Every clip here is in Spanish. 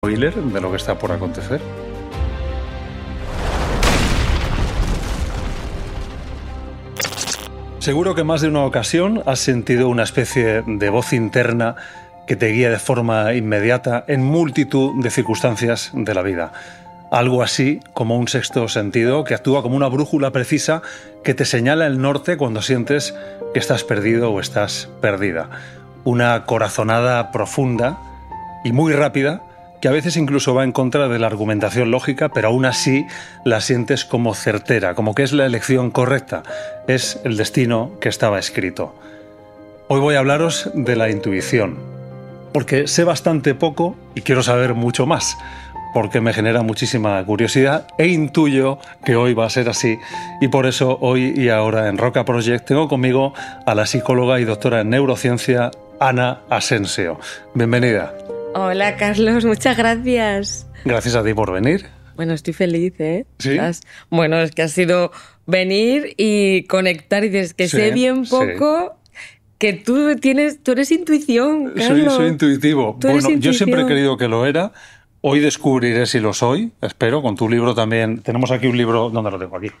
Spoiler de lo que está por acontecer. Seguro que más de una ocasión has sentido una especie de voz interna que te guía de forma inmediata en multitud de circunstancias de la vida. Algo así como un sexto sentido que actúa como una brújula precisa que te señala el norte cuando sientes que estás perdido o estás perdida. Una corazonada profunda y muy rápida que a veces incluso va en contra de la argumentación lógica, pero aún así la sientes como certera, como que es la elección correcta, es el destino que estaba escrito. Hoy voy a hablaros de la intuición, porque sé bastante poco y quiero saber mucho más, porque me genera muchísima curiosidad e intuyo que hoy va a ser así, y por eso hoy y ahora en Roca Project tengo conmigo a la psicóloga y doctora en neurociencia Ana Asensio. Bienvenida. Hola, Carlos, muchas gracias. Gracias a ti por venir. Bueno, estoy feliz, ¿eh? ¿Sí? Bueno, es que ha sido venir y conectar y dices que sé bien poco, que tú eres intuición, Carlos. Soy intuitivo. Yo siempre he creído que lo era. Hoy descubriré si lo soy, espero, con tu libro también. Tenemos aquí un libro, ¿dónde lo tengo? Aquí,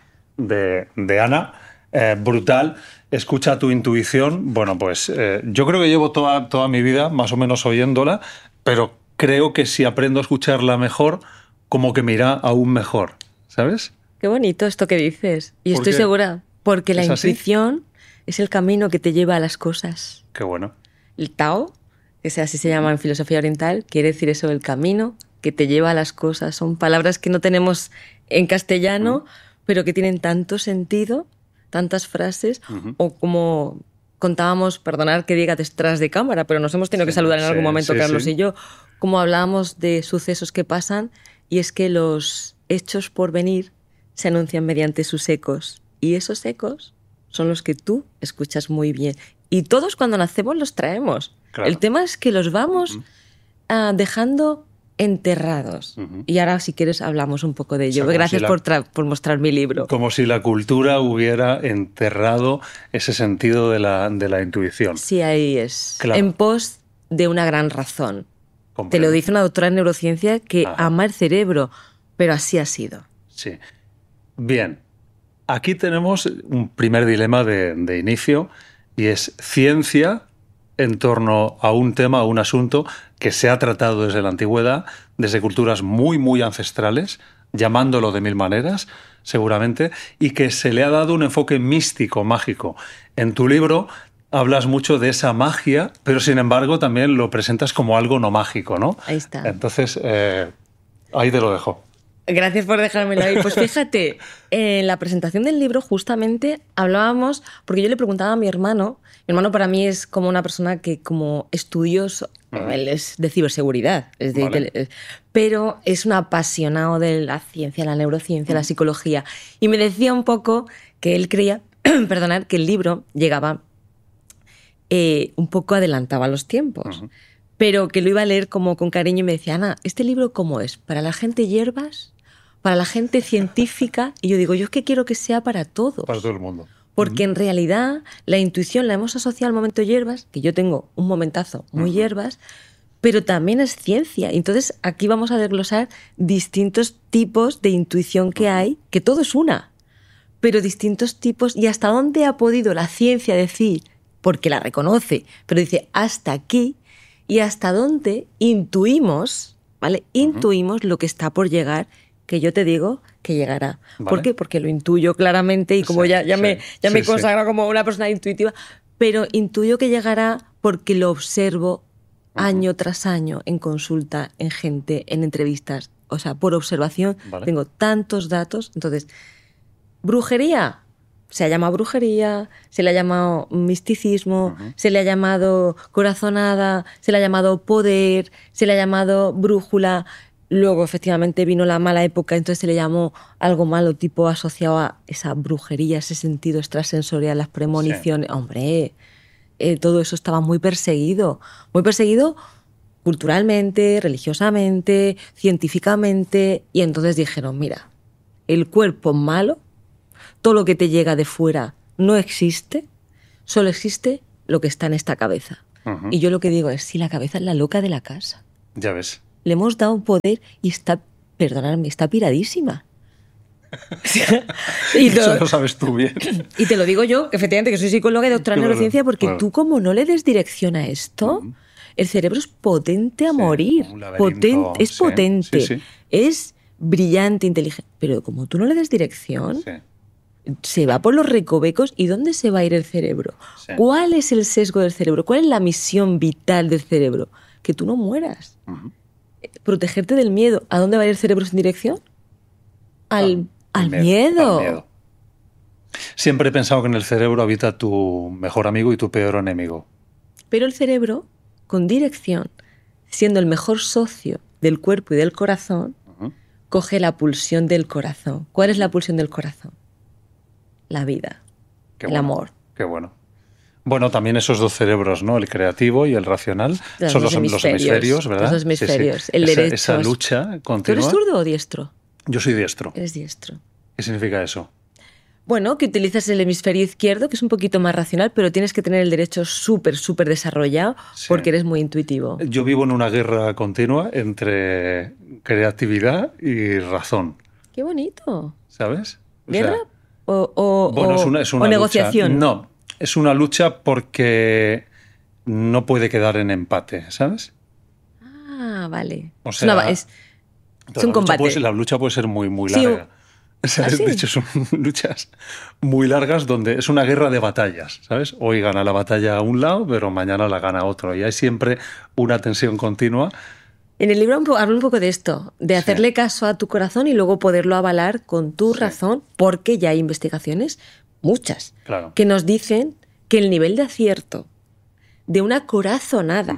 de Ana, brutal. Escucha tu intuición. Bueno, pues yo creo que llevo toda mi vida más o menos oyéndola, pero creo que si aprendo a escucharla mejor, como que me irá aún mejor, ¿sabes? Qué bonito esto que dices. Y estoy segura, porque la intuición es el camino que te lleva a las cosas. Qué bueno. El Tao, que así se llama en filosofía oriental, quiere decir eso, el camino que te lleva a las cosas. Son palabras que no tenemos en castellano, pero que tienen tanto sentido, tantas frases, o como contábamos, perdonad que diga detrás de cámara, pero nos hemos tenido que saludar en algún momento, Carlos y yo, como hablábamos de sucesos que pasan, y es que los hechos por venir se anuncian mediante sus ecos, y esos ecos son los que tú escuchas muy bien. Y todos cuando nacemos los traemos. Claro. El tema es que los vamos dejando enterrados. Y ahora, si quieres, hablamos un poco de ello. O sea, gracias por mostrar mi libro. Como si la cultura hubiera enterrado ese sentido de la intuición. Sí, ahí es. Claro. En pos de una gran razón. Comprendo. Te lo dice una doctora en neurociencia que ama el cerebro, pero así ha sido. Sí. Bien. Aquí tenemos un primer dilema de inicio, y es ciencia en torno a un tema, a un asunto que se ha tratado desde la antigüedad, desde culturas muy, muy ancestrales, llamándolo de mil maneras, seguramente, y que se le ha dado un enfoque místico, mágico. En tu libro hablas mucho de esa magia, pero sin embargo también lo presentas como algo no mágico, ¿no? Ahí está. Entonces, ahí te lo dejo. Gracias por dejármelo ahí. Pues fíjate, en la presentación del libro justamente hablábamos, porque yo le preguntaba a mi hermano para mí es como una persona que como estudioso, él es de ciberseguridad, pero es un apasionado de la ciencia, la neurociencia, la psicología, y me decía un poco que él creía, que el libro llegaba un poco adelantaba los tiempos. Pero que lo iba a leer como con cariño y me decía, Ana, ¿este libro cómo es? ¿Para la gente hierbas? ¿Para la gente científica? Y yo digo, yo es que quiero que sea para todos. Para todo el mundo. Porque en realidad la intuición la hemos asociado al momento hierbas, que yo tengo un momentazo muy hierbas, pero también es ciencia. Entonces aquí vamos a desglosar distintos tipos de intuición que hay, que todo es una, pero distintos tipos, y hasta dónde ha podido la ciencia decir, porque la reconoce, pero dice hasta aquí, y hasta dónde intuimos, ¿vale? Intuimos lo que está por llegar, que yo te digo que llegará. ¿Vale? ¿Por qué? Porque lo intuyo claramente y como ya me consagro como una persona intuitiva, pero intuyo que llegará porque lo observo año tras año en consulta, en gente, en entrevistas. O sea, por observación tengo tantos datos. Entonces, brujería. Se ha llamado brujería, se le ha llamado misticismo, se le ha llamado corazonada, se le ha llamado poder, se le ha llamado brújula. Luego, efectivamente, vino la mala época, entonces se le llamó algo malo, tipo asociado a esa brujería, ese sentido extrasensorial, las premoniciones. Sí. Hombre, todo eso estaba muy perseguido culturalmente, religiosamente, científicamente. Y entonces dijeron, mira, el cuerpo malo, todo lo que te llega de fuera no existe, solo existe lo que está en esta cabeza. Y yo lo que digo es, si la cabeza es la loca de la casa. Ya ves. le hemos dado un poder y está, perdonadme, está piradísima. Eso lo sabes tú bien. Y te lo digo yo, efectivamente, que soy psicóloga y doctora en neurociencia, porque claro. tú como no le des dirección a esto, el cerebro es potente a morir. Es potente. Es brillante, inteligente. Pero como tú no le des dirección, se va por los recovecos. ¿Y dónde se va a ir el cerebro? ¿Cuál es el sesgo del cerebro? ¿Cuál es la misión vital del cerebro? Que tú no mueras. Protegerte del miedo. ¿A dónde va a ir el cerebro sin dirección? Al miedo. Siempre he pensado que en el cerebro habita tu mejor amigo y tu peor enemigo. Pero el cerebro, con dirección, siendo el mejor socio del cuerpo y del corazón, coge la pulsión del corazón. ¿Cuál es la pulsión del corazón? La vida, el amor. Qué bueno. Bueno, también esos dos cerebros, ¿no? El creativo y el racional. Son los hemisferios, ¿verdad? Los dos hemisferios. El derecho. Esa lucha continua. ¿Tú eres zurdo o diestro? Yo soy diestro. Eres diestro. ¿Qué significa eso? Bueno, que utilizas el hemisferio izquierdo, que es un poquito más racional, pero tienes que tener el derecho súper desarrollado porque eres muy intuitivo. Yo vivo en una guerra continua entre creatividad y razón. ¡Qué bonito! ¿Sabes? ¿Guerra Es una negociación? Lucha. No, es una lucha porque no puede quedar en empate, ¿sabes? Ah, vale. O sea, es un combate. La lucha puede ser muy larga. De hecho, son luchas muy largas donde es una guerra de batallas, ¿sabes? Hoy gana la batalla a un lado, pero mañana la gana otro. Y hay siempre una tensión continua. En el libro hablo un poco de esto, de hacerle caso a tu corazón y luego poderlo avalar con tu razón, porque ya hay investigaciones, muchas, que nos dicen que el nivel de acierto de una corazonada,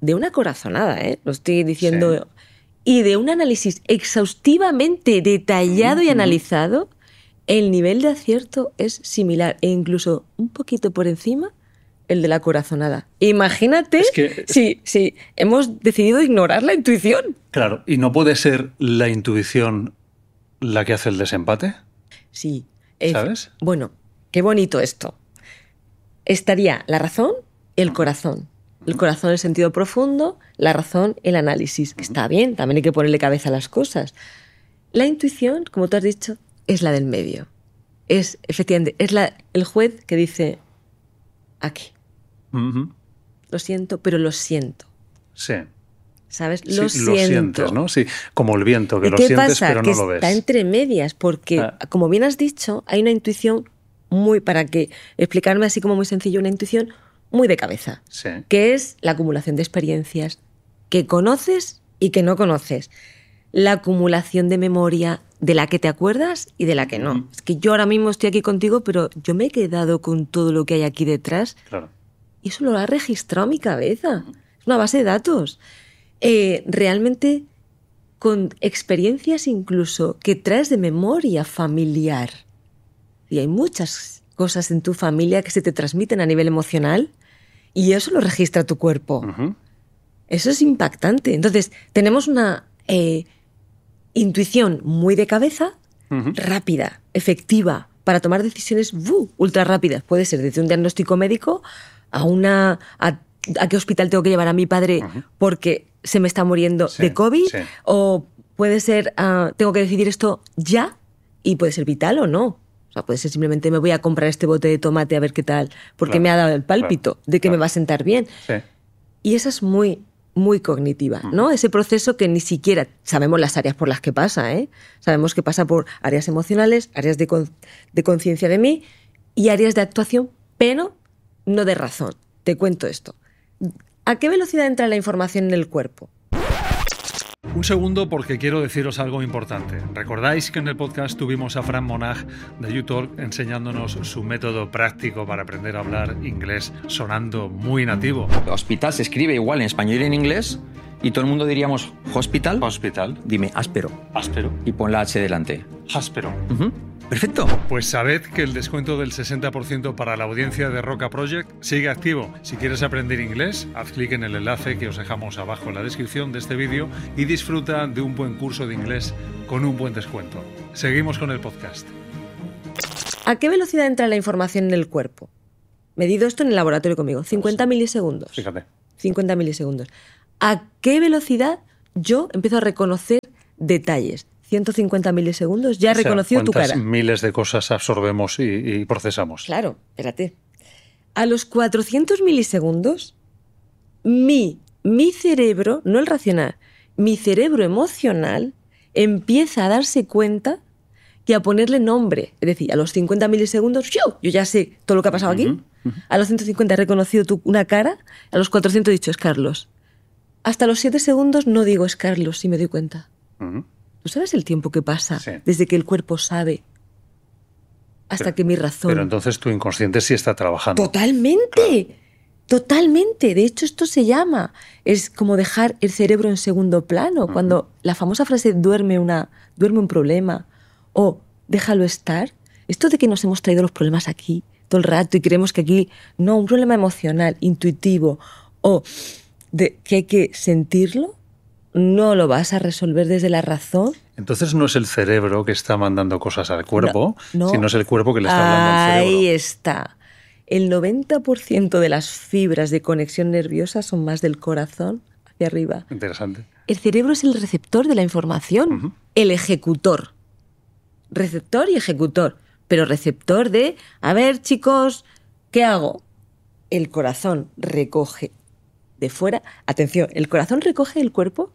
lo estoy diciendo... Y de un análisis exhaustivamente detallado y analizado, el nivel de acierto es similar e incluso un poquito por encima el de la corazonada. Imagínate si hemos decidido ignorar la intuición. Claro, ¿y no puede ser la intuición la que hace el desempate? Sí. ¿Sabes? Bueno, qué bonito esto. Estaría la razón y el corazón. El corazón, el sentido profundo, la razón, el análisis. Que está bien, también hay que ponerle cabeza a las cosas. La intuición, como tú has dicho, es la del medio. Efectivamente, es el juez que dice, aquí. Lo siento, pero lo siento. Sí. ¿Sabes? Lo siento. Lo sientes, ¿no? Sí, como el viento, que lo sientes, pasa? Pero no que lo ves. Está entre medias, porque, como bien has dicho, hay una intuición para que explicarme así como muy sencillo, una intuición muy de cabeza, que es la acumulación de experiencias que conoces y que no conoces. La acumulación de memoria de la que te acuerdas y de la que no. Es que yo ahora mismo estoy aquí contigo, pero yo me he quedado con todo lo que hay aquí detrás. Claro. Y eso lo ha registrado mi cabeza. Es una base de datos. Realmente con experiencias incluso que traes de memoria familiar. Y hay muchas cosas en tu familia que se te transmiten a nivel emocional y eso lo registra tu cuerpo. Eso es impactante. Entonces, tenemos una intuición muy de cabeza, rápida, efectiva, para tomar decisiones ultra rápidas. Puede ser desde un diagnóstico médico a qué hospital tengo que llevar a mi padre porque se me está muriendo de COVID, o puede ser tengo que decidir esto ya y puede ser vital o no. O sea, puede ser simplemente me voy a comprar este bote de tomate a ver qué tal, porque me ha dado el pálpito de que me va a sentar bien. Y esa es muy cognitiva, ¿no? Ese proceso que ni siquiera sabemos las áreas por las que pasa, ¿eh? Sabemos que pasa por áreas emocionales, áreas de conciencia de mí y áreas de actuación, pero no de razón. Te cuento esto. ¿A qué velocidad entra la información en el cuerpo? Un segundo porque quiero deciros algo importante. ¿Recordáis que en el podcast tuvimos a Fran Monag de YouTalk enseñándonos su método práctico para aprender a hablar inglés sonando muy nativo? Hospital se escribe igual en español y en inglés y todo el mundo diríamos hospital. Hospital. Dime áspero. Áspero. Y pon la H delante. Áspero. Perfecto. Pues sabed que el descuento del 60% para la audiencia de Roca Project sigue activo. Si quieres aprender inglés, haz clic en el enlace que os dejamos abajo en la descripción de este vídeo y disfruta de un buen curso de inglés con un buen descuento. Seguimos con el podcast. ¿A qué velocidad entra la información en el cuerpo? Medido esto en el laboratorio conmigo. 50 milisegundos. Fíjate. 50 milisegundos. ¿A qué velocidad yo empiezo a reconocer detalles. 150 milisegundos, ya he reconocido tu cara. Miles de cosas absorbemos y procesamos. Claro, espérate. A los 400 milisegundos, mi cerebro, no el racional, mi cerebro emocional empieza a darse cuenta y a ponerle nombre. Es decir, a los 50 milisegundos, yo ya sé todo lo que ha pasado aquí. A los 150 he reconocido una cara, a los 400 he dicho, es Carlos. Hasta los 7 segundos no digo es Carlos, si me doy cuenta. ¿Tú sabes el tiempo que pasa desde que el cuerpo sabe hasta que mi razón... Pero entonces tu inconsciente sí está trabajando. ¡Totalmente! Claro. Totalmente. De hecho, esto se llama... Es como dejar el cerebro en segundo plano. Cuando la famosa frase duerme un problema o déjalo estar. Esto de que nos hemos traído los problemas aquí todo el rato y creemos que aquí... No, un problema emocional, intuitivo o de que hay que sentirlo, no lo vas a resolver desde la razón. Entonces no es el cerebro que está mandando cosas al cuerpo, sino es el cuerpo que le está hablando al cerebro. Ahí está. El 90% de las fibras de conexión nerviosa son más del corazón hacia arriba. Interesante. El cerebro es el receptor de la información, el ejecutor. Receptor y ejecutor. Pero receptor de, a ver, chicos, ¿qué hago? El corazón recoge de fuera. Atención, el corazón recoge el cuerpo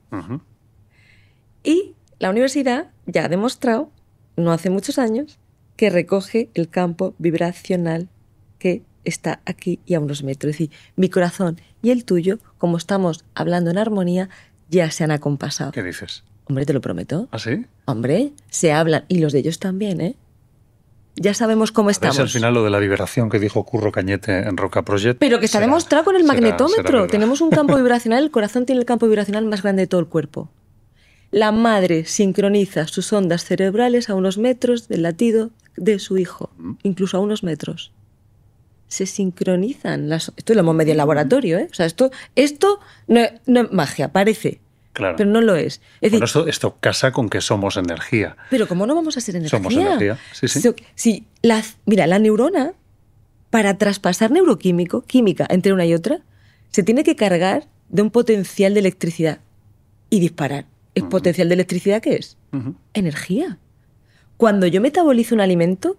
y la universidad ya ha demostrado, no hace muchos años, que recoge el campo vibracional que está aquí y a unos metros. Es decir, mi corazón y el tuyo, como estamos hablando en armonía, ya se han acompasado. ¿Qué dices? Hombre, te lo prometo. ¿Ah, sí? Hombre, se hablan, y los de ellos también, ¿eh? Ya sabemos cómo estamos. Es al final lo de la vibración que dijo Curro Cañete en Roca Project. Pero que está demostrado con el magnetómetro. Tenemos un campo vibracional, el corazón tiene el campo vibracional más grande de todo el cuerpo. La madre sincroniza sus ondas cerebrales a unos metros del latido de su hijo, incluso a unos metros. Se sincronizan. Esto lo hemos medido en laboratorio, ¿eh? O sea, esto no es magia, parece. Claro. Pero no lo es. Es decir, bueno, esto casa con que somos energía. Pero ¿cómo no vamos a ser energía? Somos energía, sí. Sí, mira, la neurona, para traspasar química entre una y otra, se tiene que cargar de un potencial de electricidad y disparar. ¿El potencial de electricidad qué es? Energía. Cuando yo metabolizo un alimento,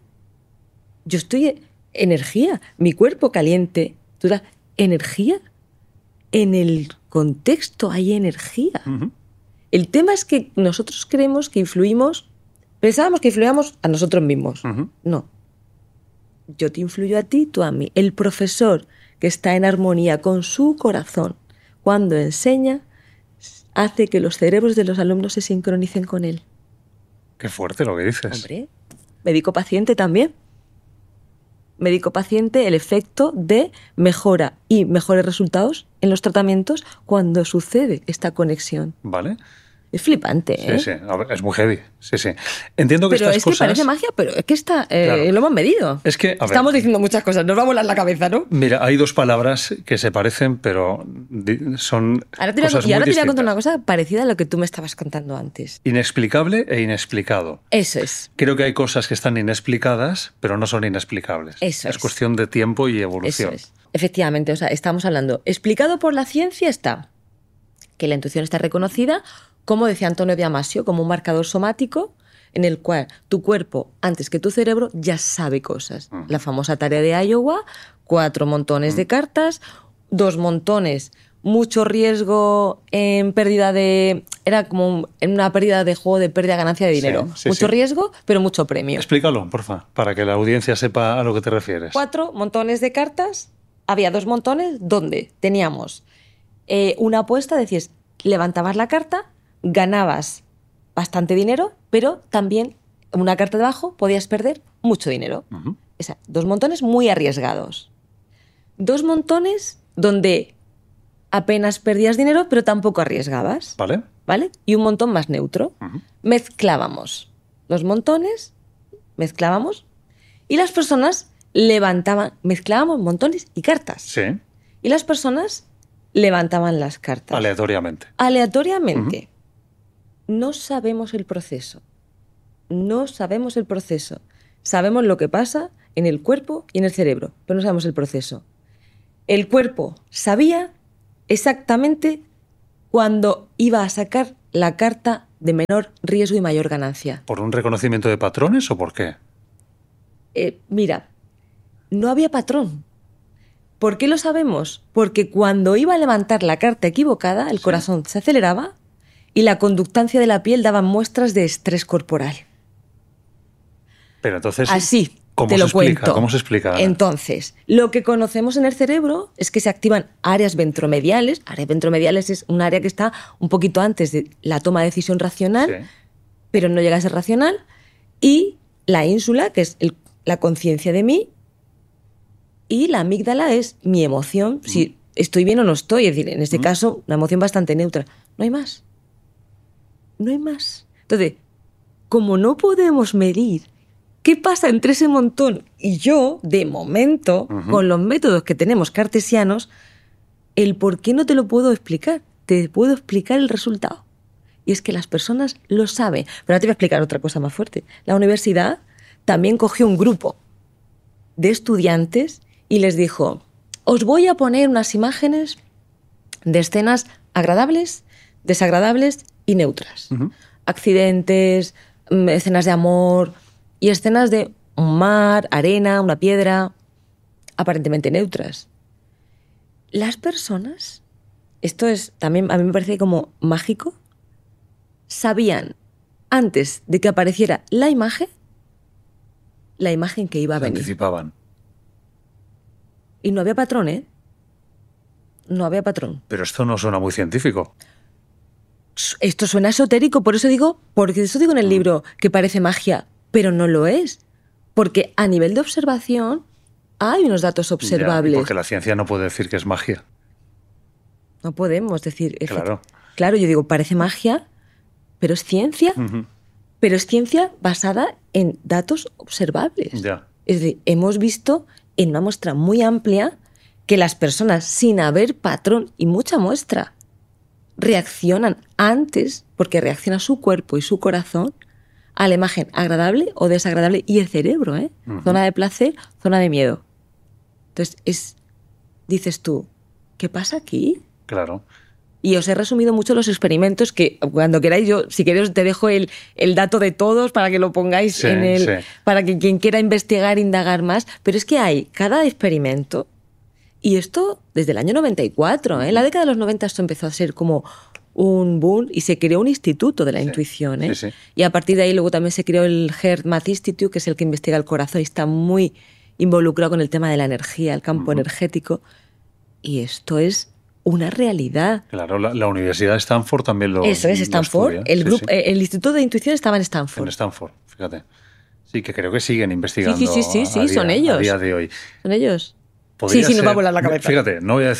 yo estoy energía. Mi cuerpo caliente, energía. En el contexto hay energía. El tema es que nosotros creemos que pensábamos que influíamos a nosotros mismos. No. Yo te influyo a ti, tú a mí. El profesor que está en armonía con su corazón, cuando enseña, hace que los cerebros de los alumnos se sincronicen con él. Qué fuerte lo que dices. Hombre, médico-paciente también. Médico-paciente, el efecto de mejora y mejores resultados en los tratamientos cuando sucede esta conexión. Vale. Es flipante, ¿eh? Sí. A ver, es muy heavy. Sí. Entiendo que pero estas es cosas... que parece magia, pero es que claro. Lo hemos medido. Es que, estamos diciendo muchas cosas, nos va a volar la cabeza, ¿no? Mira, hay dos palabras que se parecen, pero son ahora te voy a contar una cosa parecida a lo que tú me estabas contando antes. Inexplicable e inexplicado. Eso es. Creo que hay cosas que están inexplicadas, pero no son inexplicables. Eso es cuestión de tiempo y evolución. Eso es. Efectivamente, o sea, estamos hablando... Explicado por la ciencia está que la intuición está reconocida, como decía Antonio Damasio, como un marcador somático en el cual tu cuerpo, antes que tu cerebro, ya sabe cosas. La famosa tarea de Iowa, 4 montones de cartas, 2 montones, mucho riesgo en pérdida de... Era como en una pérdida de juego de pérdida-ganancia de dinero. Mucho riesgo, pero mucho premio. Explícalo, porfa, para que la audiencia sepa a lo que te refieres. 4 montones de cartas, había 2 montones donde teníamos una apuesta, decías, levantabas la carta, ganabas bastante dinero, pero también en una carta de abajo podías perder mucho dinero. O sea, 2 montones muy arriesgados. 2 montones donde apenas perdías dinero, pero tampoco arriesgabas. ¿Vale? Y un montón más neutro. Mezclábamos los montones, y las personas mezclábamos montones y cartas. Sí. Y las personas levantaban las cartas. Aleatoriamente. No sabemos el proceso. Sabemos lo que pasa en el cuerpo y en el cerebro, pero no sabemos el proceso. El cuerpo sabía exactamente cuando iba a sacar la carta de menor riesgo y mayor ganancia. ¿Por un reconocimiento de patrones o por qué? Mira, no había patrón. ¿Por qué lo sabemos? Porque cuando iba a levantar la carta equivocada, el corazón se aceleraba y la conductancia de la piel daba muestras de estrés corporal. Pero entonces, así ¿cómo te se lo explica? cuento. ¿Cómo se explica? Entonces, lo que conocemos en el cerebro es que se activan áreas ventromediales. Áreas ventromediales es un área que está un poquito antes de la toma de decisión racional, Sí. pero no llega a ser racional. Y la ínsula, que es la conciencia de mí, y la amígdala es mi emoción, si estoy bien o no estoy. Es decir, en este caso, una emoción bastante neutra. No hay más. No hay más. Entonces, como no podemos medir qué pasa entre ese montón y yo, de momento, con los métodos que tenemos cartesianos, el por qué no te lo puedo explicar. Te puedo explicar el resultado. Y es que las personas lo saben. Pero ahora te voy a explicar otra cosa más fuerte. La universidad también cogió un grupo de estudiantes y les dijo, os voy a poner unas imágenes de escenas agradables, desagradables y neutras. Accidentes, escenas de amor y escenas de un mar, arena, una piedra, aparentemente neutras. Las personas, esto es también a mí me parece como mágico, sabían antes de que apareciera la imagen que iba a Se venir. anticipaban. Y no había patrón, ¿eh? No había patrón. Pero esto no suena muy científico. Esto suena esotérico, por eso digo en el libro que parece magia, pero no lo es. Porque a nivel de observación hay unos datos observables. Ya, porque la ciencia no puede decir que es magia. No podemos decir... Claro. Claro, yo digo, parece magia, pero es ciencia. Pero es ciencia basada en datos observables. Ya. Es decir, hemos visto en una muestra muy amplia que las personas, sin haber patrón y mucha muestra, reaccionan antes, porque reacciona su cuerpo y su corazón, a la imagen agradable o desagradable y el cerebro, ¿eh? Zona de placer, zona de miedo. Entonces, dices tú, ¿qué pasa aquí? Claro. Y os he resumido mucho los experimentos que cuando queráis, yo si queréis te dejo el dato de todos para que lo pongáis para que quien quiera investigar, indagar más. Pero es que hay cada experimento, y esto desde el año 94, ¿eh? En la década de los 90 esto empezó a ser como un boom y se creó un instituto de la intuición, ¿eh? Sí. Y a partir de ahí luego también se creó el HeartMath Institute, que es el que investiga el corazón y está muy involucrado con el tema de la energía, el campo energético. Y esto es una realidad. Claro, la Universidad de Stanford también lo Eso es Stanford. lo El estudia. grupo, el Instituto de Intuición estaba en Stanford. En Stanford, fíjate. Sí, que creo que siguen investigando Sí, son ellos. a día de hoy. ¿Son ellos? Podría Sí, nos va a ser- volar la cabeza. Fíjate, no voy a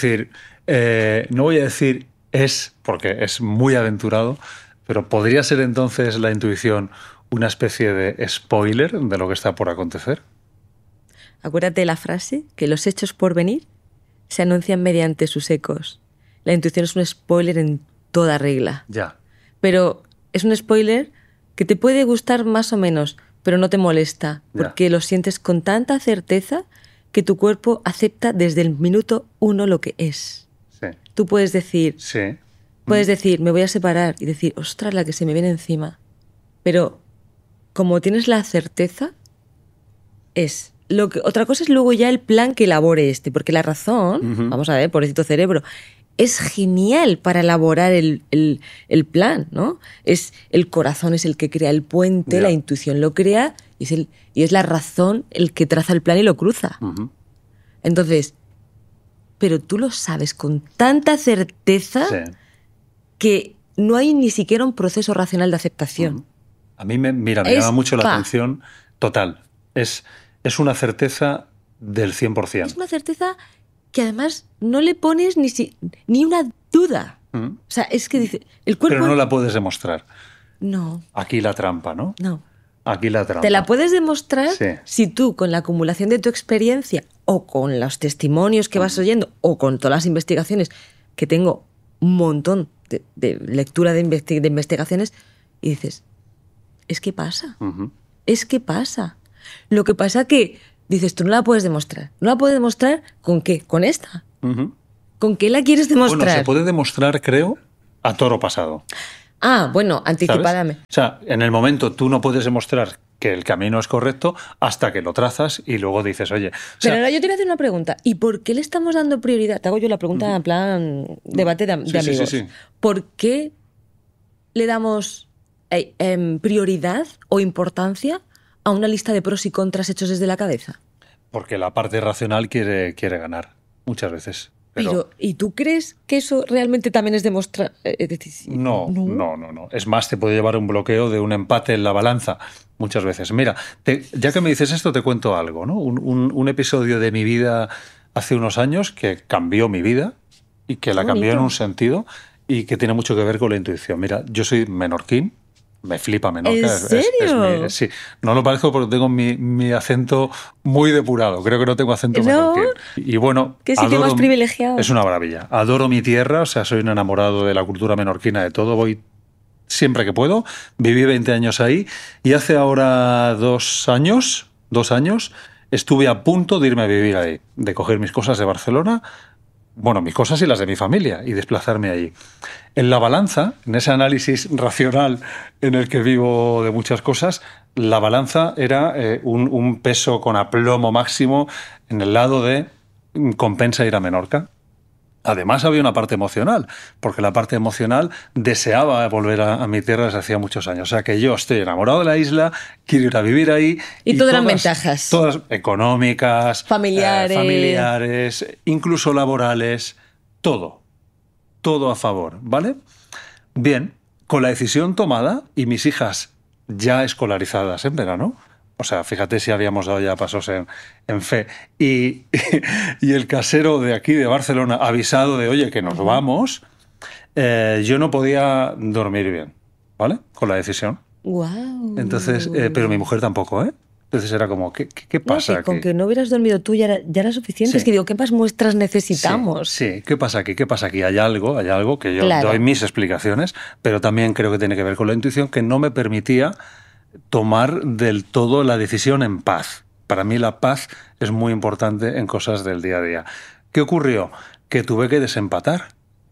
decir es, porque es muy aventurado, pero podría ser entonces la intuición una especie de spoiler de lo que está por acontecer. Acuérdate de la frase que los hechos por venir se anuncian mediante sus ecos. La intuición es un spoiler en toda regla. Ya. Pero es un spoiler que te puede gustar más o menos, pero no te molesta, Ya. porque lo sientes con tanta certeza que tu cuerpo acepta desde el minuto 1 lo que es. Sí. Tú puedes decir, Sí. me voy a separar y decir, ostras, la que se me viene encima. Pero como tienes la certeza, es. Otra cosa es luego ya el plan que elabore porque la razón, vamos a ver, pobrecito cerebro, es genial para elaborar el plan, ¿no? El corazón es el que crea el puente, Ya. la intuición lo crea y es la razón el que traza el plan y lo cruza. Entonces, pero tú lo sabes con tanta certeza Sí. que no hay ni siquiera un proceso racional de aceptación. A mí me Es llama mucho la pa. atención total. Es una certeza del 100%. Es una certeza que además no le pones ni una duda. O sea, es que dice, el cuerpo... Pero no la puedes demostrar. No, Aquí la trampa, ¿no? no. Aquí la trampa. Te la puedes demostrar Sí. si tú, con la acumulación de tu experiencia o con los testimonios que vas oyendo o con todas las investigaciones, que tengo un montón de lectura de investigaciones, y dices, es que pasa. Es que pasa. Lo que pasa que dices, tú no la puedes demostrar. ¿No la puedes demostrar con qué? ¿Con esta? ¿Con qué la quieres demostrar? Bueno, se puede demostrar, creo, a toro pasado. Ah, bueno, anticipadame. ¿Sabes? O sea, en el momento tú no puedes demostrar que el camino es correcto hasta que lo trazas y luego dices, oye... Pero ahora yo te voy a hacer una pregunta. ¿Y por qué le estamos dando prioridad? Te hago yo la pregunta en plan debate de amigos. Sí. ¿Por qué le damos prioridad o importancia a una lista de pros y contras hechos desde la cabeza? Porque la parte racional quiere ganar, muchas veces. Pero ¿y tú crees que eso realmente también es demostrar? No. Es más, te puede llevar a un bloqueo de un empate en la balanza muchas veces. Mira, ya que me dices esto, te cuento algo, ¿no? Un episodio de mi vida hace unos años que cambió mi vida y que la cambió en un sentido y que tiene mucho que ver con la intuición. Mira, yo soy menorquín. Me flipa Menorca. ¿En serio? Sí, no lo parezco porque tengo mi acento muy depurado. Creo que no tengo acento menorquín. Y bueno, ¿qué sitio más privilegiado? Es una maravilla. Adoro mi tierra, o sea, soy un enamorado de la cultura menorquina, de todo. Voy siempre que puedo. Viví 20 años ahí y hace ahora 2 años, estuve a punto de irme a vivir ahí, de coger mis cosas de Barcelona, bueno, mis cosas y las de mi familia, y desplazarme allí. En la balanza, en ese análisis racional en el que vivo de muchas cosas, la balanza era un peso con aplomo máximo en el lado de compensa ir a Menorca. Además había una parte emocional, porque la parte emocional deseaba volver a mi tierra desde hacía muchos años. O sea que yo estoy enamorado de la isla, quiero ir a vivir ahí. Y todas las ventajas. Todas económicas, familiares, incluso laborales, todo a favor, ¿vale? Bien, con la decisión tomada y mis hijas ya escolarizadas en verano, o sea, fíjate si habíamos dado ya pasos en fe. Y el casero de aquí, de Barcelona, avisado de, oye, que nos vamos, yo no podía dormir bien, ¿vale? Con la decisión. Wow. Entonces, pero mi mujer tampoco, ¿eh? Entonces era como, ¿qué pasa no, aquí? Con que no hubieras dormido tú ya era suficiente. Sí. Es que digo, ¿qué más muestras necesitamos? Sí, ¿qué pasa aquí? Hay algo que yo doy mis explicaciones, pero también creo que tiene que ver con la intuición que no me permitía tomar del todo la decisión en paz. Para mí la paz es muy importante en cosas del día a día. ¿Qué ocurrió? Que tuve que desempatar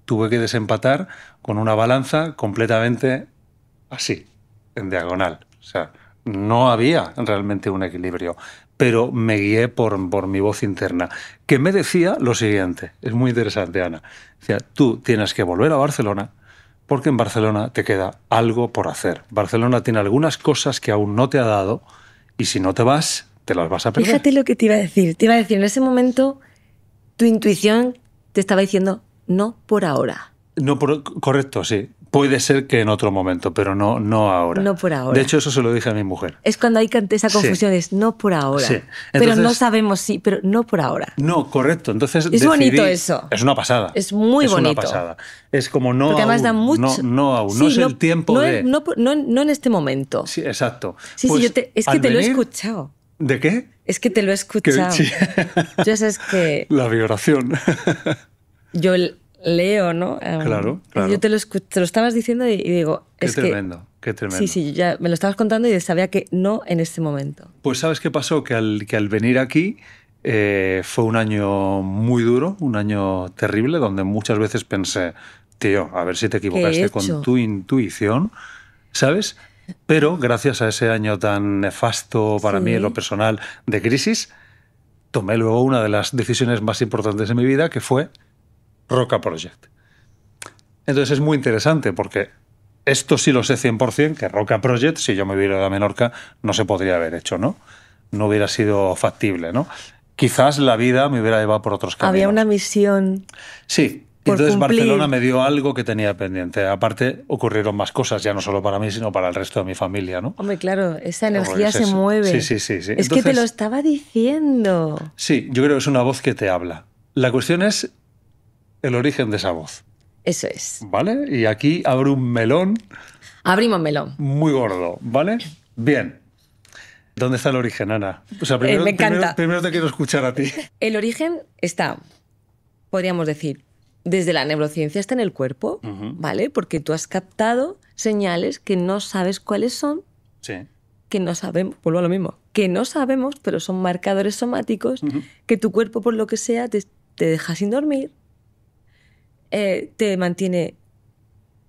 con una balanza completamente así, en diagonal. O sea, no había realmente un equilibrio, pero me guié por mi voz interna, que me decía lo siguiente. Es muy interesante, Ana. Decía, tú tienes que volver a Barcelona porque en Barcelona te queda algo por hacer. Barcelona tiene algunas cosas que aún no te ha dado y si no te vas, te las vas a perder. Fíjate lo que te iba a decir. Te iba a decir, en ese momento tu intuición te estaba diciendo no por ahora. Correcto, sí. Puede ser que en otro momento, pero no ahora. No por ahora. De hecho, eso se lo dije a mi mujer. Es cuando hay esa confusión, es no por ahora. Sí. Entonces, pero no sabemos si, pero no por ahora. No, correcto. Entonces es bonito eso. Es una pasada. Es muy bonito. Es una pasada. Es como no porque además aún. Da mucho. No aún. Sí, no es el tiempo de... No en este momento. Sí, exacto. Sí, pues, es que te lo he escuchado. ¿De qué? Es que te lo he escuchado. Sí. Ya sabes que... La vibración. Yo leo, ¿no? Claro. Yo te lo estabas diciendo y digo... Qué tremendo. Sí, ya me lo estabas contando y sabía que no en este momento. Pues ¿sabes qué pasó? Que al venir aquí fue un año muy duro, un año terrible, donde muchas veces pensé, tío, a ver si te equivocaste con tu intuición, ¿sabes? Pero gracias a ese año tan nefasto para mí en lo personal de crisis, tomé luego una de las decisiones más importantes de mi vida, que fue Roca Project. Entonces es muy interesante porque esto sí lo sé 100%, que Roca Project, si yo me hubiera ido a Menorca, no se podría haber hecho, ¿no? No hubiera sido factible, ¿no? Quizás la vida me hubiera llevado por otros caminos. Había una misión. Sí. Entonces Barcelona me dio algo que tenía pendiente. Aparte, ocurrieron más cosas, ya no solo para mí, sino para el resto de mi familia, ¿no? Hombre, claro, esa energía se mueve. Sí. Es entonces, que te lo estaba diciendo. Sí, yo creo que es una voz que te habla. La cuestión es el origen de esa voz. Eso es. ¿Vale? Y aquí abro un melón. Abrimos melón. Muy gordo, ¿vale? Bien. ¿Dónde está el origen, Ana? O sea, me encanta. Primero te quiero escuchar a ti. El origen está, podríamos decir, desde la neurociencia está en el cuerpo, ¿vale? Porque tú has captado señales que no sabes cuáles son. Sí. Que no sabemos, vuelvo a lo mismo, que no sabemos, pero son marcadores somáticos que tu cuerpo, por lo que sea, te deja sin dormir, te mantiene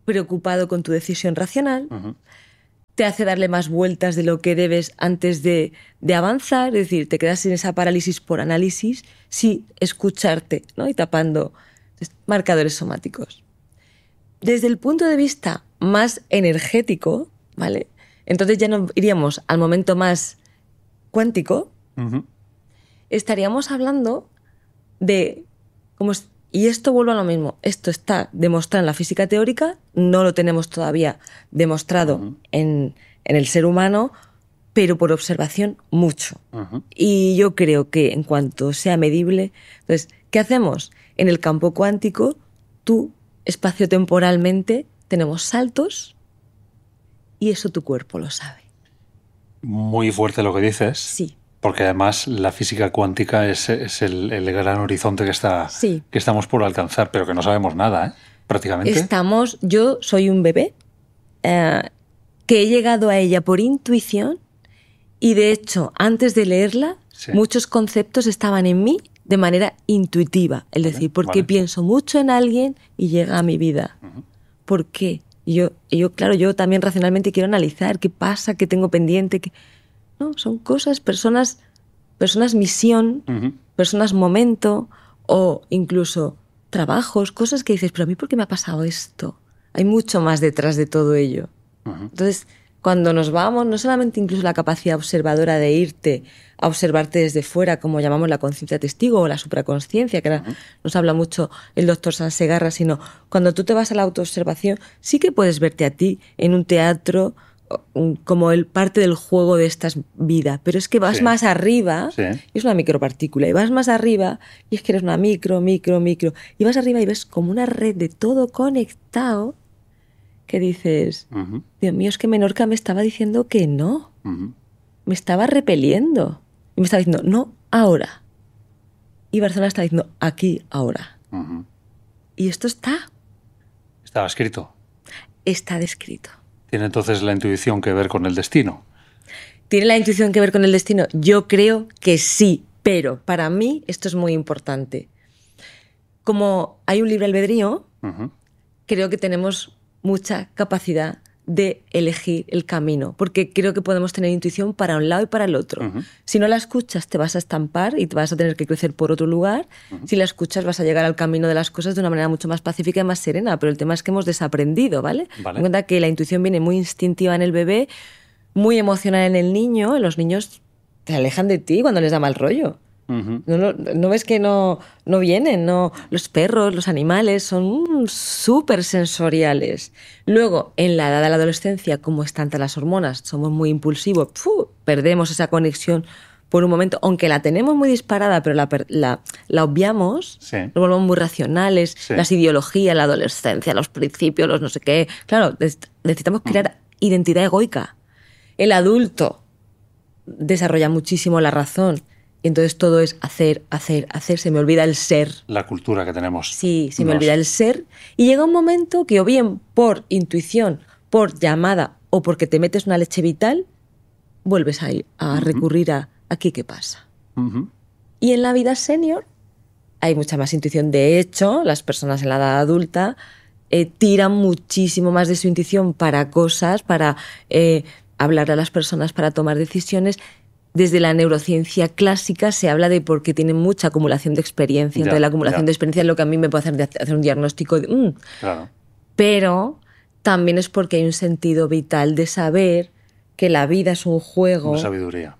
preocupado con tu decisión racional, te hace darle más vueltas de lo que debes antes de avanzar, es decir, te quedas en esa parálisis por análisis sin escucharte, ¿no? Y tapando marcadores somáticos. Desde el punto de vista más energético, ¿vale? Entonces ya no iríamos al momento más cuántico, estaríamos hablando de cómo y esto vuelve a lo mismo. Esto está demostrado en la física teórica, no lo tenemos todavía demostrado en el ser humano, pero por observación mucho. Y yo creo que en cuanto sea medible... Entonces, ¿qué hacemos? En el campo cuántico, tú, espaciotemporalmente, tenemos saltos y eso tu cuerpo lo sabe. Muy fuerte lo que dices. Sí. Porque además la física cuántica es el gran horizonte que estamos por alcanzar, pero que no sabemos nada, ¿eh? Prácticamente. Yo soy un bebé que he llegado a ella por intuición y de hecho, antes de leerla, muchos conceptos estaban en mí de manera intuitiva. Es decir, porque pienso mucho en alguien y llega a mi vida. ¿Por qué? Y yo también racionalmente quiero analizar qué pasa, qué tengo pendiente, no, son cosas, personas misión, personas momento o incluso trabajos, cosas que dices, pero a mí ¿por qué me ha pasado esto? Hay mucho más detrás de todo ello. Entonces, cuando nos vamos, no solamente incluso la capacidad observadora de irte a observarte desde fuera, como llamamos la conciencia testigo o la supraconsciencia, que ahora nos habla mucho el doctor Sansegarra, sino cuando tú te vas a la autoobservación, sí que puedes verte a ti en un teatro como parte del juego de esta vida, pero es que vas más arriba, y es una micropartícula, y vas más arriba y es que eres una micro, y vas arriba y ves como una red de todo conectado que dices, Dios mío, es que Menorca me estaba diciendo que no, me estaba repeliendo, y me estaba diciendo, no, ahora, y Barcelona está diciendo, aquí, ahora. Y esto Estaba escrito. Está descrito. ¿Tiene entonces la intuición que ver con el destino? ¿Tiene la intuición que ver con el destino? Yo creo que sí, pero para mí esto es muy importante. Como hay un libre albedrío, creo que tenemos mucha capacidad de elegir el camino, porque creo que podemos tener intuición para un lado y para el otro. Si no la escuchas, te vas a estampar y te vas a tener que crecer por otro lugar. Si la escuchas, vas a llegar al camino de las cosas de una manera mucho más pacífica y más serena, pero el tema es que hemos desaprendido, ¿vale? Ten en cuenta que la intuición viene muy instintiva en el bebé, muy emocional en el niño. Los niños te alejan de ti cuando les da mal rollo. No ves que no vienen, no. Los perros, los animales son súper sensoriales. Luego, en la edad de la adolescencia, como están las hormonas, somos muy impulsivos, perdemos esa conexión por un momento, aunque la tenemos muy disparada, pero la obviamos, nos volvemos muy racionales, las ideologías, la adolescencia, los principios, los no sé qué. Claro, necesitamos crear identidad egoica. El adulto desarrolla muchísimo la razón. Y entonces todo es hacer, se me olvida el ser. La cultura que tenemos. Sí, se me olvida el ser. Y llega un momento que o bien por intuición, por llamada o porque te metes una leche vital, vuelves a recurrir a aquí qué pasa. Y en la vida senior hay mucha más intuición. De hecho, las personas en la edad adulta tiran muchísimo más de su intuición para cosas, para hablar a las personas, para tomar decisiones. Desde la neurociencia clásica se habla de porque tienen mucha acumulación de experiencia. Entonces, la acumulación de experiencia es lo que a mí me puede hacer un diagnóstico de... Claro. Pero también es porque hay un sentido vital de saber que la vida es un juego. Una sabiduría.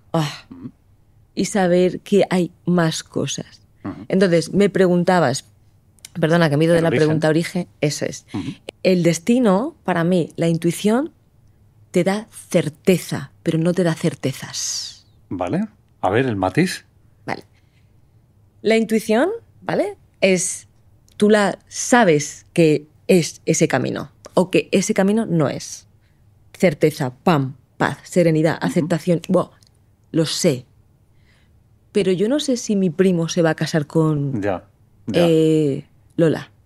Y saber que hay más cosas. Entonces, me preguntabas... Perdona, que me he ido de la pregunta origen. Eso es. El destino, para mí, la intuición, te da certeza, pero no te da certezas. Vale. A ver, el matiz. Vale. La intuición, ¿vale? Es, tú la sabes que es ese camino o que ese camino no es. Certeza, paz, serenidad, aceptación. Lo sé. Pero yo no sé si mi primo se va a casar con Lola.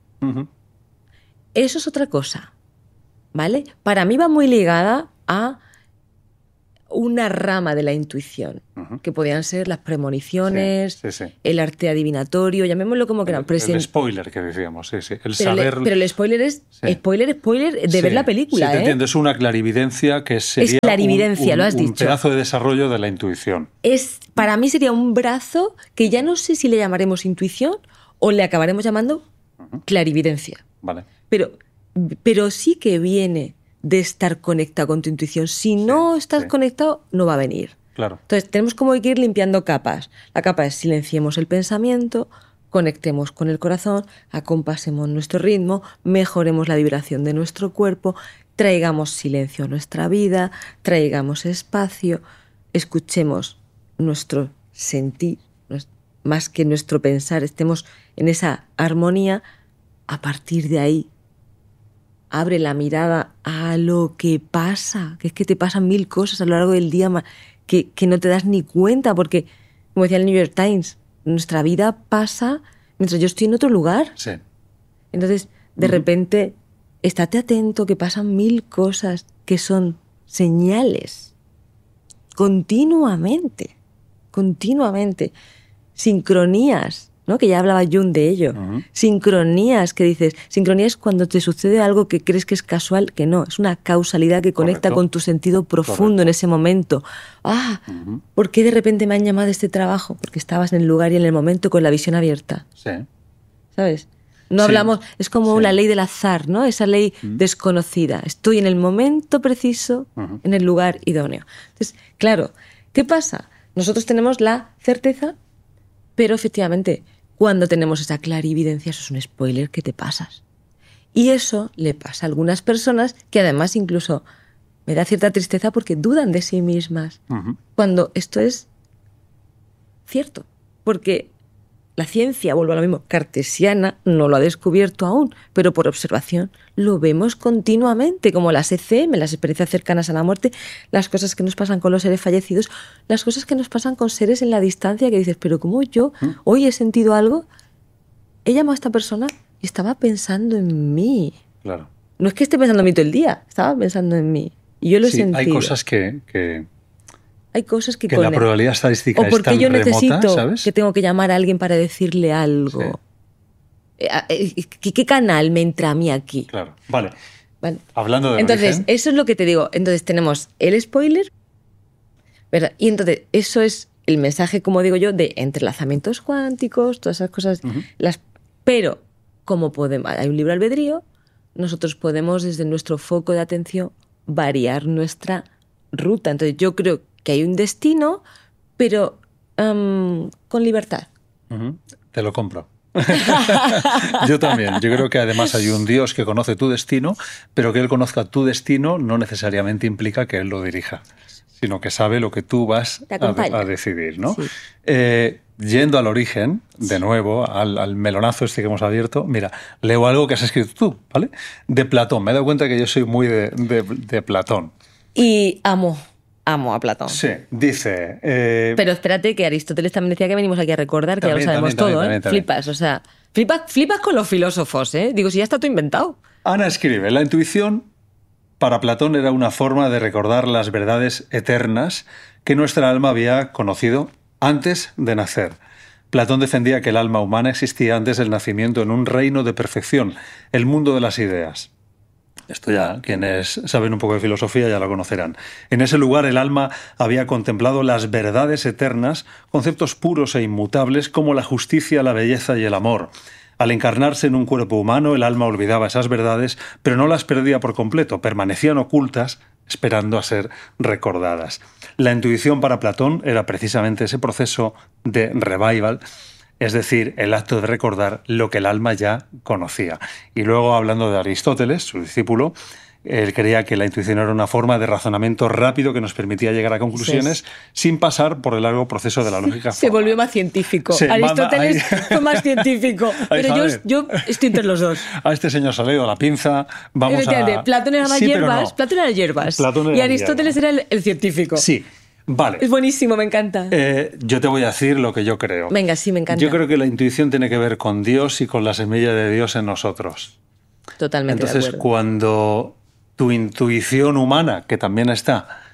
Eso es otra cosa, ¿vale? Para mí va muy ligada a una rama de la intuición, que podían ser las premoniciones, Sí. el arte adivinatorio, llamémoslo como quieran. El spoiler que decíamos, sí. El Pero, saber... pero el spoiler es spoiler de ver la película. Sí, te entiendo, es una clarividencia que sería clarividencia, lo has un dicho. pedazo de desarrollo de la intuición. Para mí sería un brazo que ya no sé si le llamaremos intuición o le acabaremos llamando clarividencia. Vale. Pero sí que viene de estar conectado con tu intuición. Si no estás conectado, no va a venir. Claro. Entonces, tenemos como que ir limpiando capas. La capa es silenciemos el pensamiento, conectemos con el corazón, acompasemos nuestro ritmo, mejoremos la vibración de nuestro cuerpo, traigamos silencio a nuestra vida, traigamos espacio, escuchemos nuestro sentir, más que nuestro pensar, estemos en esa armonía. A partir de ahí, abre la mirada a lo que pasa, que es que te pasan 1000 cosas a lo largo del día que no te das ni cuenta, porque, como decía el New York Times, nuestra vida pasa mientras yo estoy en otro lugar. Sí. Entonces, de repente, estate atento que pasan 1000 cosas que son señales continuamente, sincronías, ¿no? Que ya hablaba Jung de ello. Sincronías, que dices, sincronía es cuando te sucede algo que crees que es casual, que no, es una causalidad que conecta con tu sentido profundo en ese momento. ¿Por qué de repente me han llamado a este trabajo? Porque estabas en el lugar y en el momento con la visión abierta. Sí. ¿Sabes? No hablamos, es como la ley del azar, ¿no? Esa ley desconocida. Estoy en el momento preciso, en el lugar idóneo. Entonces, claro, ¿qué pasa? Nosotros tenemos la certeza, pero efectivamente, cuando tenemos esa clarividencia, eso es un spoiler que te pasas. Y eso le pasa a algunas personas que además incluso me da cierta tristeza porque dudan de sí mismas. Cuando esto es cierto. Porque la ciencia, vuelvo a lo mismo, cartesiana, no lo ha descubierto aún, pero por observación lo vemos continuamente, como las ECM, las experiencias cercanas a la muerte, las cosas que nos pasan con los seres fallecidos, las cosas que nos pasan con seres en la distancia, que dices, pero ¿cómo yo hoy he sentido algo? He llamado a esta persona y estaba pensando en mí. Claro. No es que esté pensando en mí todo el día, estaba pensando en mí. Y yo lo he sentido. Hay cosas que hay cosas que la probabilidad estadística o porque es tan yo remota, necesito ¿sabes? que tengo que llamar a alguien para decirle algo. ¿Qué canal me entra a mí aquí? Claro, vale. Vale. Hablando de entonces, origen, eso es lo que te digo. Entonces tenemos el spoiler, ¿verdad? Y entonces eso es el mensaje, como digo yo, de entrelazamientos cuánticos, todas esas cosas. Pero, como hay un libre albedrío, nosotros podemos, desde nuestro foco de atención, variar nuestra ruta. Entonces yo creo que hay un destino, pero con libertad. Te lo compro. Yo también. Yo creo que además hay un Dios que conoce tu destino, pero que Él conozca tu destino no necesariamente implica que Él lo dirija, sino que sabe lo que tú vas a decidir, ¿no? Sí. Yendo al origen, de nuevo, al melonazo este que hemos abierto, mira, leo algo que has escrito tú, ¿vale? De Platón. Me he dado cuenta que yo soy muy de Platón. Y amo a Platón. Sí, dice... Pero espérate, que Aristóteles también decía que venimos aquí a recordar, que ya lo sabemos todo, también. Flipas, o sea, flipas con los filósofos, ¿eh? Digo, si ya está todo inventado. Ana escribe, la intuición para Platón era una forma de recordar las verdades eternas que nuestra alma había conocido antes de nacer. Platón defendía que el alma humana existía antes del nacimiento en un reino de perfección, el mundo de las ideas. Esto ya, quienes saben un poco de filosofía ya lo conocerán. En ese lugar el alma había contemplado las verdades eternas, conceptos puros e inmutables como la justicia, la belleza y el amor. Al encarnarse en un cuerpo humano, el alma olvidaba esas verdades, pero no las perdía por completo, permanecían ocultas, esperando a ser recordadas. La intuición para Platón era precisamente ese proceso de revival, es decir, el acto de recordar lo que el alma ya conocía. Y luego, hablando de Aristóteles, su discípulo, él creía que la intuición era una forma de razonamiento rápido que nos permitía llegar a conclusiones sin pasar por el largo proceso de la lógica. Se volvió más científico. Sí, Aristóteles fue más científico. Pero yo estoy entre los dos. A este señor se le ha ido la pinza. Vamos a... Platón era más hierbas. No. Platón era hierbas. Y Aristóteles era el científico. Sí. Vale. Es buenísimo, me encanta. Yo te voy a decir lo que yo creo. Venga, sí, me encanta. Yo creo que la intuición tiene que ver con Dios y con la semilla de Dios en nosotros. Totalmente. Entonces, de acuerdo. cuando tu intuición humana, que también está,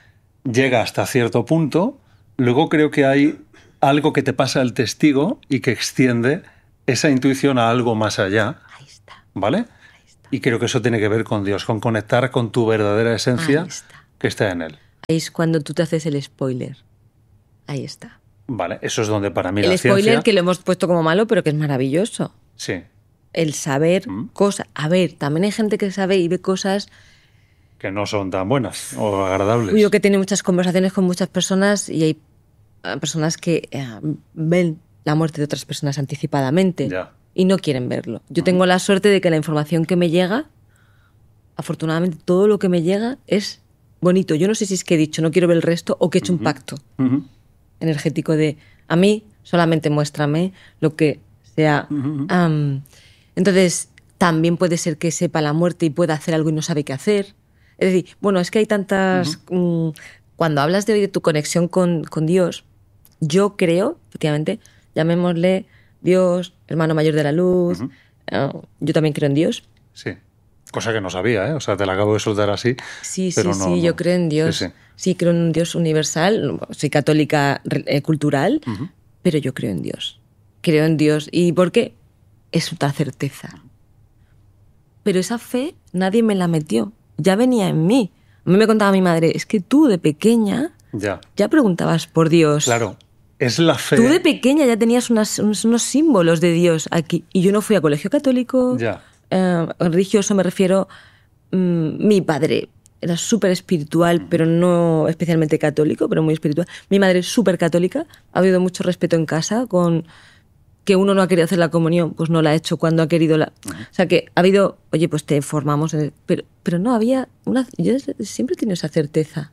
llega hasta cierto punto, luego creo que hay algo que te pasa al testigo y que extiende esa intuición a algo más allá, Ahí está. ¿vale? Ahí está. Y creo que eso tiene que ver con Dios, con conectar con tu verdadera esencia Ahí está. que está en Él. Ahí es cuando tú te haces el spoiler. Ahí está. Vale, eso es donde para mí El la spoiler ciencia... que lo hemos puesto como malo, pero que es maravilloso. Sí, El saber cosas. A ver, también hay gente que sabe y ve cosas. que no son tan buenas o agradables. Yo que he tenido muchas conversaciones con muchas personas y hay personas que ven la muerte de otras personas anticipadamente Ya. y no quieren verlo. Yo tengo la suerte de que la información que me llega, afortunadamente todo lo que me llega es bonito. Yo no sé si es que he dicho no quiero ver el resto o que he hecho un pacto Ujú. energético de a mí solamente muéstrame lo que sea. Entonces, también puede ser que sepa la muerte y pueda hacer algo y no sabe qué hacer. Es decir, bueno, es que hay tantas... cuando hablas de hoy de tu conexión con Dios, yo creo, efectivamente, llamémosle Dios, hermano mayor de la luz, yo también creo en Dios. Sí. Cosa que no sabía, ¿eh? O sea, te la acabo de soltar así. Sí, pero sí, no, sí, no. yo creo en Dios. Sí, sí. Sí, creo en un Dios universal. Soy católica cultural, pero yo creo en Dios. Creo en Dios. ¿Y por qué? Es otra certeza. Pero esa fe nadie me la metió. Ya venía en mí. A mí me contaba mi madre, es que tú de pequeña ya preguntabas por Dios. Claro, es la fe. Tú de pequeña ya tenías unos símbolos de Dios aquí. Y yo no fui a colegio católico. Ya. Religioso me refiero. Mi padre era súper espiritual, pero no especialmente católico, pero muy espiritual. Mi madre es súper católica. Ha habido mucho respeto en casa con que uno no ha querido hacer la comunión, pues no la ha hecho cuando ha querido la... O sea que ha habido, oye, pues te formamos, pero no había una... Yo siempre he tenido esa certeza.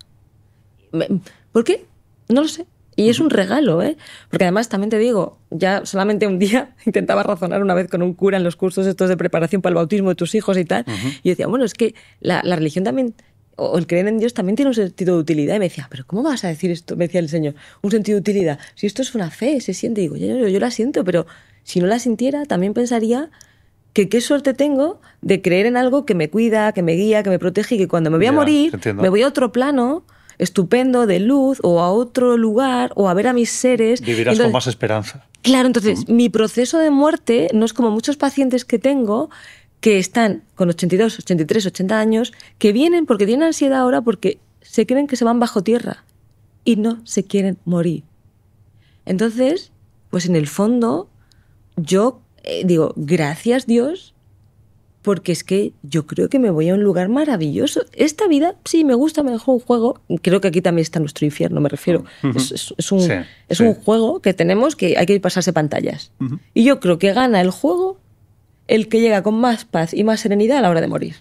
¿Por qué? No lo sé. Y es un regalo, ¿eh? Porque además también te digo, ya solamente un día intentaba razonar una vez con un cura en los cursos estos de preparación para el bautismo de tus hijos y tal. Y yo decía, bueno, es que la religión también, o el creer en Dios también tiene un sentido de utilidad. Y me decía, ¿pero cómo vas a decir esto? Me decía el Señor, un sentido de utilidad. Si esto es una fe, se siente. Y digo, yo la siento, pero si no la sintiera, también pensaría que qué suerte tengo de creer en algo que me cuida, que me guía, que me protege y que cuando me voy a morir, me voy a otro plano estupendo de luz o a otro lugar o a ver a mis seres. Vivirás con más esperanza. Claro, entonces mi proceso de muerte no es como muchos pacientes que tengo que están con 82, 83, 80 años, que vienen porque tienen ansiedad ahora porque se creen que se van bajo tierra y no se quieren morir. Entonces, pues en el fondo yo digo, gracias Dios, porque es que yo creo que me voy a un lugar maravilloso. Esta vida, sí, me gusta, me dejó un juego. Creo que aquí también está nuestro infierno, me refiero. Es un juego que tenemos que hay que pasarse pantallas. Y yo creo que gana el juego el que llega con más paz y más serenidad a la hora de morir.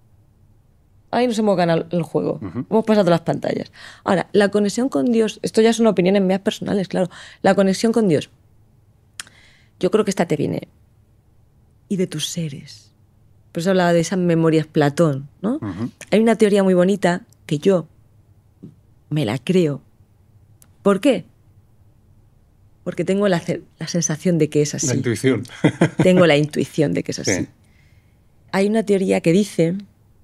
Ahí nos hemos ganado el juego. Hemos pasado las pantallas. Ahora, la conexión con Dios, esto ya son opiniones mías personales, claro. La conexión con Dios. Yo creo que esta te viene. Y de tus seres. Por eso hablaba de esas memorias Platón, ¿no? Hay una teoría muy bonita que yo me la creo. ¿Por qué? Porque tengo la sensación de que es así. La intuición. Tengo la intuición de que es así. Sí. Hay una teoría que dice,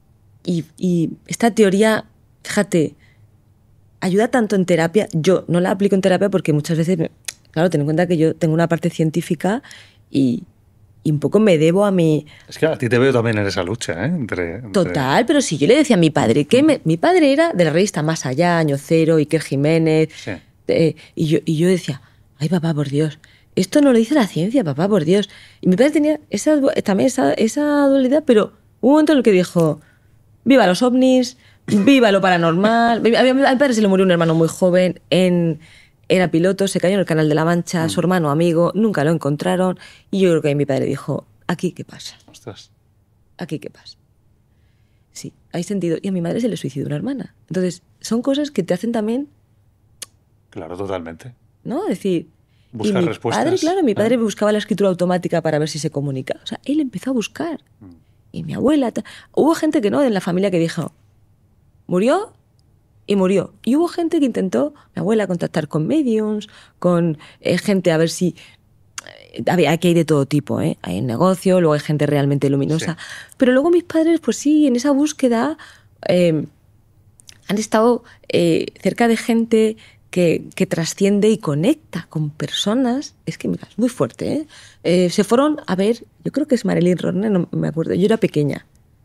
y esta teoría, fíjate, ayuda tanto en terapia. Yo no la aplico en terapia porque muchas veces, claro, ten en cuenta que yo tengo una parte científica y un poco me debo a mi... Es que a ti te veo también en esa lucha, ¿eh? Entre... Total, pero si yo le decía a mi padre que mi padre era de la revista Más Allá, Año Cero, Iker Jiménez, Sí. y yo decía, ay papá, por Dios, esto no lo dice la ciencia, papá, por Dios. Y mi padre tenía también esa dualidad, pero hubo un momento en el que dijo, viva los ovnis, viva lo paranormal. A mi padre se le murió un hermano muy joven era piloto, se cayó en el Canal de la Mancha, su hermano amigo, nunca lo encontraron. Y yo creo que ahí mi padre dijo, ¿aquí qué pasa? Ostras. ¿Aquí qué pasa? Sí, hay sentido. Y a mi madre se le suicidó una hermana. Entonces, son cosas que te hacen también, Claro, totalmente. ¿no? Es decir, Buscar y mi respuestas. padre, claro, mi padre buscaba la escritura automática para ver si se comunica. O sea, él empezó a buscar. Y mi abuela... Hubo gente que no, en la familia que dijo, murió y murió. Y hubo gente que intentó, mi abuela, contactar con mediums, con gente a ver si... Aquí hay de todo tipo, ¿eh? Hay negocio, luego hay gente realmente luminosa. Sí. Pero luego mis padres, pues sí, en esa búsqueda han estado cerca de gente que trasciende y conecta con personas. Es que, mira, es muy fuerte, ¿eh? Se fueron a ver, yo creo que es Marilyn Ronner, no me acuerdo, yo era pequeña.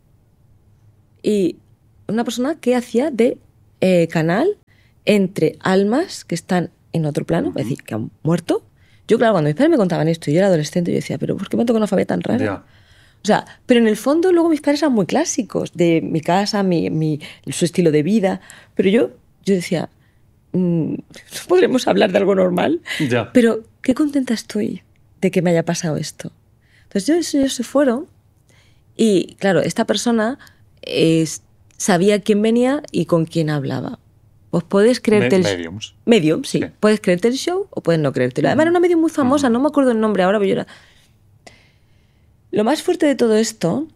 Y una persona que hacía de canal entre almas que están en otro plano, es decir, que han muerto. Yo, claro, cuando mis padres me contaban esto, yo era adolescente, yo decía, ¿pero por qué me toca una familia tan rara? Ya. O sea, pero en el fondo luego mis padres eran muy clásicos, de mi casa, su estilo de vida. Pero yo decía, no podremos hablar de algo normal. Ya. Pero qué contenta estoy de que me haya pasado esto. Entonces ellos se fueron y, claro, esta persona sabía quién venía y con quién hablaba. Pues puedes creerte Mediums. Medium, sí. Puedes creerte el show o puedes no creértelo. Además era una medium muy famosa, no me acuerdo el nombre ahora, pero yo era... Lo más fuerte de todo esto,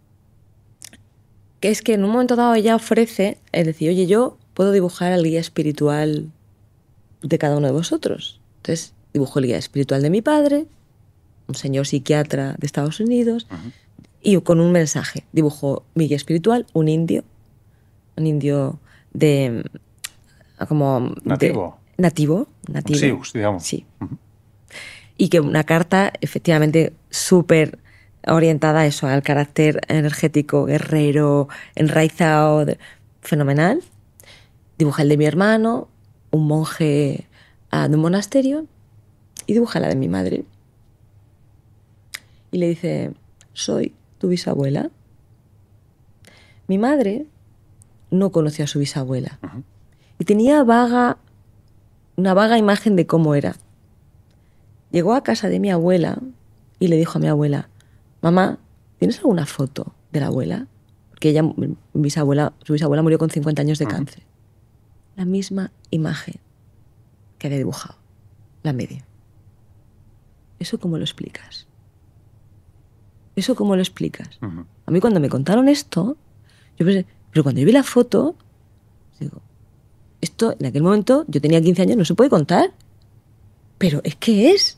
que es que en un momento dado ella ofrece, es decir, oye, yo puedo dibujar al guía espiritual de cada uno de vosotros. Entonces dibujó el guía espiritual de mi padre, un señor psiquiatra de Estados Unidos, y con un mensaje. Dibujó mi guía espiritual, un indio de... como ¿Nativo? Nativo. Sioux, digamos. Sí. Y que una carta efectivamente súper orientada a eso, al carácter energético, guerrero, enraizado, fenomenal. Dibuja el de mi hermano, un monje de un monasterio, y dibuja la de mi madre. Y le dice, soy tu bisabuela. Mi madre no conoció a su bisabuela. Y tenía una vaga imagen de cómo era. Llegó a casa de mi abuela y le dijo a mi abuela, mamá, ¿tienes alguna foto de la abuela? Porque su bisabuela murió con 50 años de cáncer. La misma imagen que había dibujado, la media. ¿Eso cómo lo explicas? ¿Eso cómo lo explicas? A mí cuando me contaron esto, yo pensé, pero cuando yo vi la foto, digo, esto en aquel momento, yo tenía 15 años, no se puede contar. Pero es que es...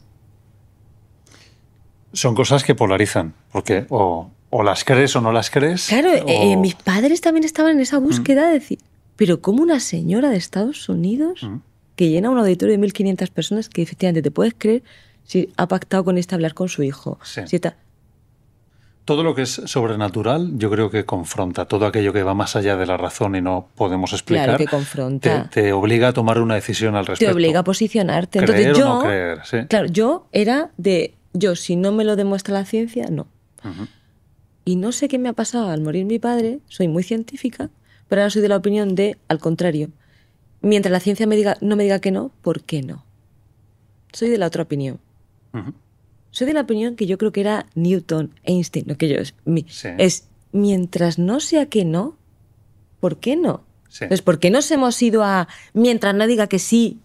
Son cosas que polarizan, porque o las crees o no las crees. Claro, mis padres también estaban en esa búsqueda de decir, pero ¿cómo una señora de Estados Unidos que llena un auditorio de 1.500 personas que efectivamente te puedes creer si ha pactado con hablar con su hijo? Sí. Si Todo lo que es sobrenatural, yo creo que confronta. Todo aquello que va más allá de la razón y no podemos explicar. Claro que confronta. Te obliga a tomar una decisión al respecto. Te obliga a posicionarte. Creer Entonces, o no creer, sí. Claro, yo era de... si no me lo demuestra la ciencia, no. Y no sé qué me ha pasado al morir mi padre, soy muy científica, pero ahora soy de la opinión de, al contrario, mientras la ciencia no me diga que no, ¿por qué no? Soy de la otra opinión. Soy de la opinión que yo creo que era Newton, Einstein, lo que yo es mientras no sea que no, ¿por qué no? Sí. Pues ¿por qué nos hemos ido a mientras no diga que sí,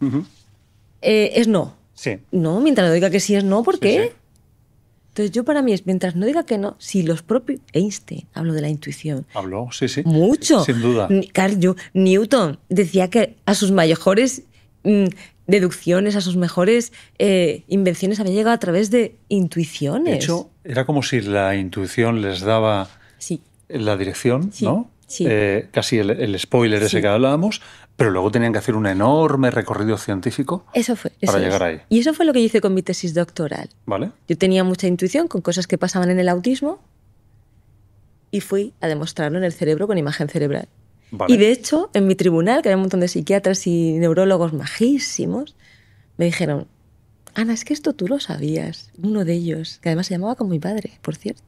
es no? Sí. No, mientras no diga que sí es no, ¿por qué? Sí. Entonces yo para mí es mientras no diga que no, si los propios... Einstein, hablo de la intuición. Habló, sí. Mucho. Sin duda. Newton decía que a sus mejores deducciones, a sus mejores invenciones había llegado a través de intuiciones. De hecho, era como si la intuición les daba la dirección, ¿no? Sí. Casi el spoiler ese que hablábamos, pero luego tenían que hacer un enorme recorrido científico para llegar ahí. Y eso fue lo que yo hice con mi tesis doctoral. ¿Vale? Yo tenía mucha intuición con cosas que pasaban en el autismo y fui a demostrarlo en el cerebro con imagen cerebral. Vale. Y de hecho, en mi tribunal, que había un montón de psiquiatras y neurólogos majísimos, me dijeron, Ana, es que esto tú lo sabías. Uno de ellos, que además se llamaba como mi padre, por cierto.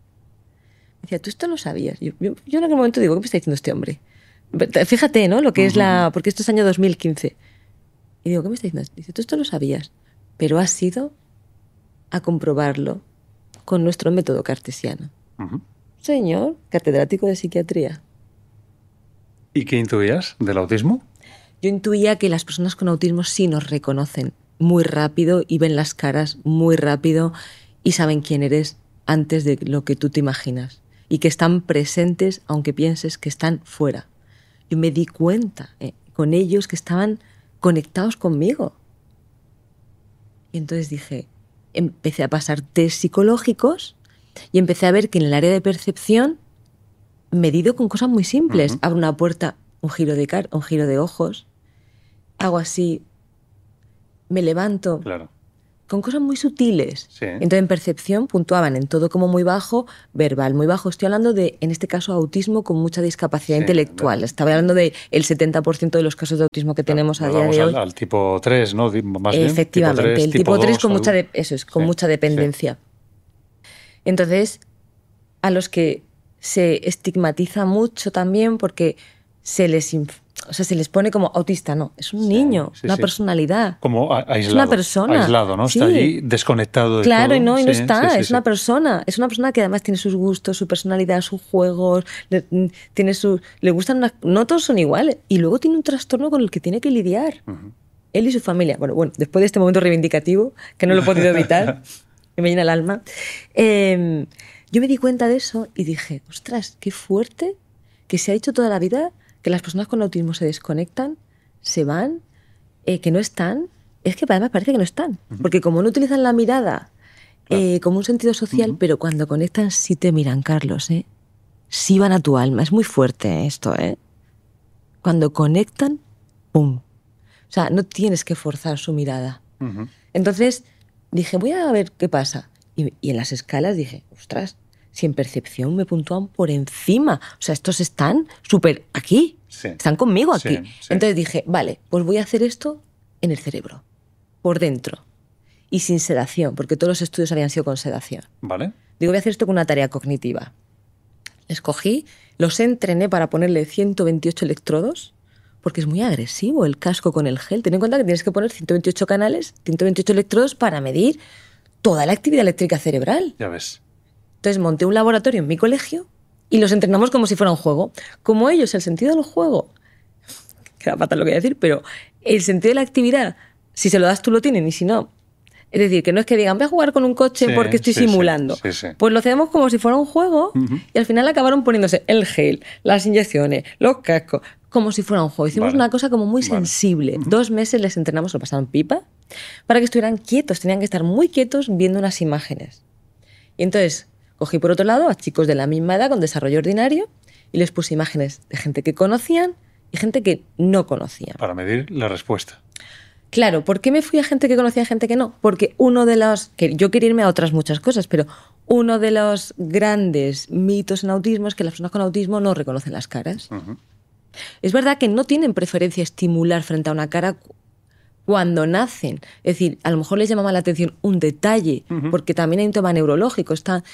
Me decía, ¿tú esto lo sabías? Yo en aquel momento digo, ¿qué me está diciendo este hombre? Fíjate, ¿no? Lo que es porque esto es año 2015. Y digo, ¿qué me está diciendo? Dice, tú esto lo sabías, pero has ido a comprobarlo con nuestro método cartesiano. Señor, catedrático de psiquiatría. ¿Y qué intuías del autismo? Yo intuía que las personas con autismo sí nos reconocen muy rápido y ven las caras muy rápido y saben quién eres antes de lo que tú te imaginas. Y que están presentes aunque pienses que están fuera. Yo me di cuenta con ellos que estaban conectados conmigo. Y entonces empecé a pasar test psicológicos y empecé a ver que en el área de percepción, medido con cosas muy simples, abro una puerta, un giro de ojos, hago así, me levanto, Claro. con cosas muy sutiles. Sí. Entonces, en percepción puntuaban en todo como muy bajo, verbal muy bajo. Estoy hablando de, en este caso, autismo con mucha discapacidad Sí, intelectual. Estaba hablando del 70% de los casos de autismo que tenemos a Nos día vamos de hoy. al tipo 3, ¿no? Más bien. Efectivamente, el tipo 3 con 2, mucha, algo. con Sí, mucha dependencia. Entonces, a los que se estigmatiza mucho también porque se les pone como autista, no, es un niño, sí, una sí. personalidad. Como aislado. Es una persona. Aislado, ¿no? Sí. Está allí desconectado de Claro, todo. y no Sí, está, sí, es sí. una persona. Es una persona que además tiene sus gustos, su personalidad, sus juegos, le gustan no todos son iguales. Y luego tiene un trastorno con el que tiene que lidiar. Ujú. Él y su familia. Bueno, después de este momento reivindicativo, que no lo he podido evitar, que me llena el alma, yo me di cuenta de eso y dije, ostras, qué fuerte que se ha dicho toda la vida que las personas con autismo se desconectan, se van, que no están. Es que además parece que no están. Porque como no utilizan la mirada como un sentido social, pero cuando conectan sí te miran, Carlos, ¿eh? Sí van a tu alma. Es muy fuerte esto, ¿eh? Cuando conectan, ¡pum! O sea, no tienes que forzar su mirada. Ujú. Entonces dije, voy a ver qué pasa. Y en las escalas dije, ostras, si en percepción me puntúan por encima. O sea, estos están súper aquí. Sí. Están conmigo aquí. Sí, sí. Entonces dije, vale, pues voy a hacer esto en el cerebro, por dentro. Y sin sedación, porque todos los estudios habían sido con sedación. ¿Vale? Digo, voy a hacer esto con una tarea cognitiva. Escogí, los entrené para ponerle 128 electrodos, porque es muy agresivo el casco con el gel. Ten en cuenta que tienes que poner 128 canales, 128 electrodos para medir toda la actividad eléctrica cerebral. Ya ves. Entonces monté un laboratorio en mi colegio y los entrenamos como si fuera un juego. Como ellos, el sentido del juego, que era fatal lo que voy a decir, pero el sentido de la actividad, si se lo das tú lo tienen y si no... Es decir, que no es que digan, voy a jugar con un coche Sí, porque estoy sí, simulando. sí. Pues lo hacemos como si fuera un juego y al final acabaron poniéndose el gel, las inyecciones, los cascos, como si fuera un juego. Hicimos una cosa como muy sensible. 2 meses les entrenamos, lo pasaron pipa, para que estuvieran quietos. Tenían que estar muy quietos viendo unas imágenes. Y entonces cogí por otro lado a chicos de la misma edad con desarrollo ordinario y les puse imágenes de gente que conocían y gente que no conocían. Para medir la respuesta. Claro, ¿por qué me fui a gente que conocía y gente que no? Porque uno de los... que yo quería irme a otras muchas cosas, pero uno de los grandes mitos en autismo es que las personas con autismo no reconocen las caras. Ujú. Es verdad que no tienen preferencia estimular frente a una cara cuando nacen. Es decir, a lo mejor les llamaba la atención un detalle, porque también hay un tema neurológico,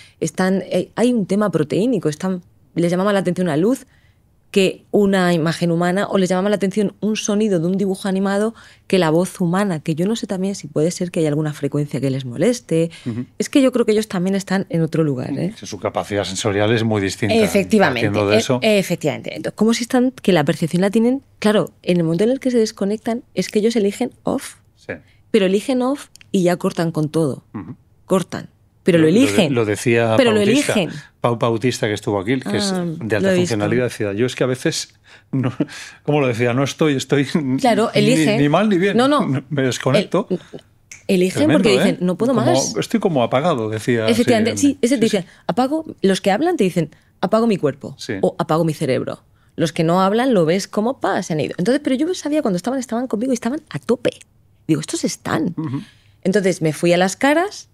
hay un tema proteínico, les llamaba la atención una luz que una imagen humana, o les llamaba la atención un sonido de un dibujo animado que la voz humana, que yo no sé también si puede ser que haya alguna frecuencia que les moleste. Es que yo creo que ellos también están en otro lugar, ¿eh? Su capacidad sensorial es muy distinta. Efectivamente. Partiendo de eso. Efectivamente. Entonces, ¿cómo si están que la percepción la tienen? Claro, en el momento en el que se desconectan es que ellos eligen off, Sí. pero eligen off y ya cortan con todo. Ujú. Cortan. Pero lo eligen. Lo decía pero Pau lo Bautista. eligen. Pau Bautista, que estuvo aquí, que es de alta lo he funcionalidad, decía, yo es que a veces, no, ¿cómo lo decía? No estoy Claro, eligen. ni mal ni bien. No. Me desconecto. Eligen Tremendo, porque ¿eh? dicen, no puedo Como, más. Estoy como apagado, decía. Efectivamente, sí, ese te dicen, apago, los que hablan te dicen, apago mi cuerpo Sí. o apago mi cerebro. Los que no hablan lo ves como se han ido. Entonces, pero yo sabía cuando estaban conmigo y estaban a tope. Digo, estos están. Entonces me fui a las caras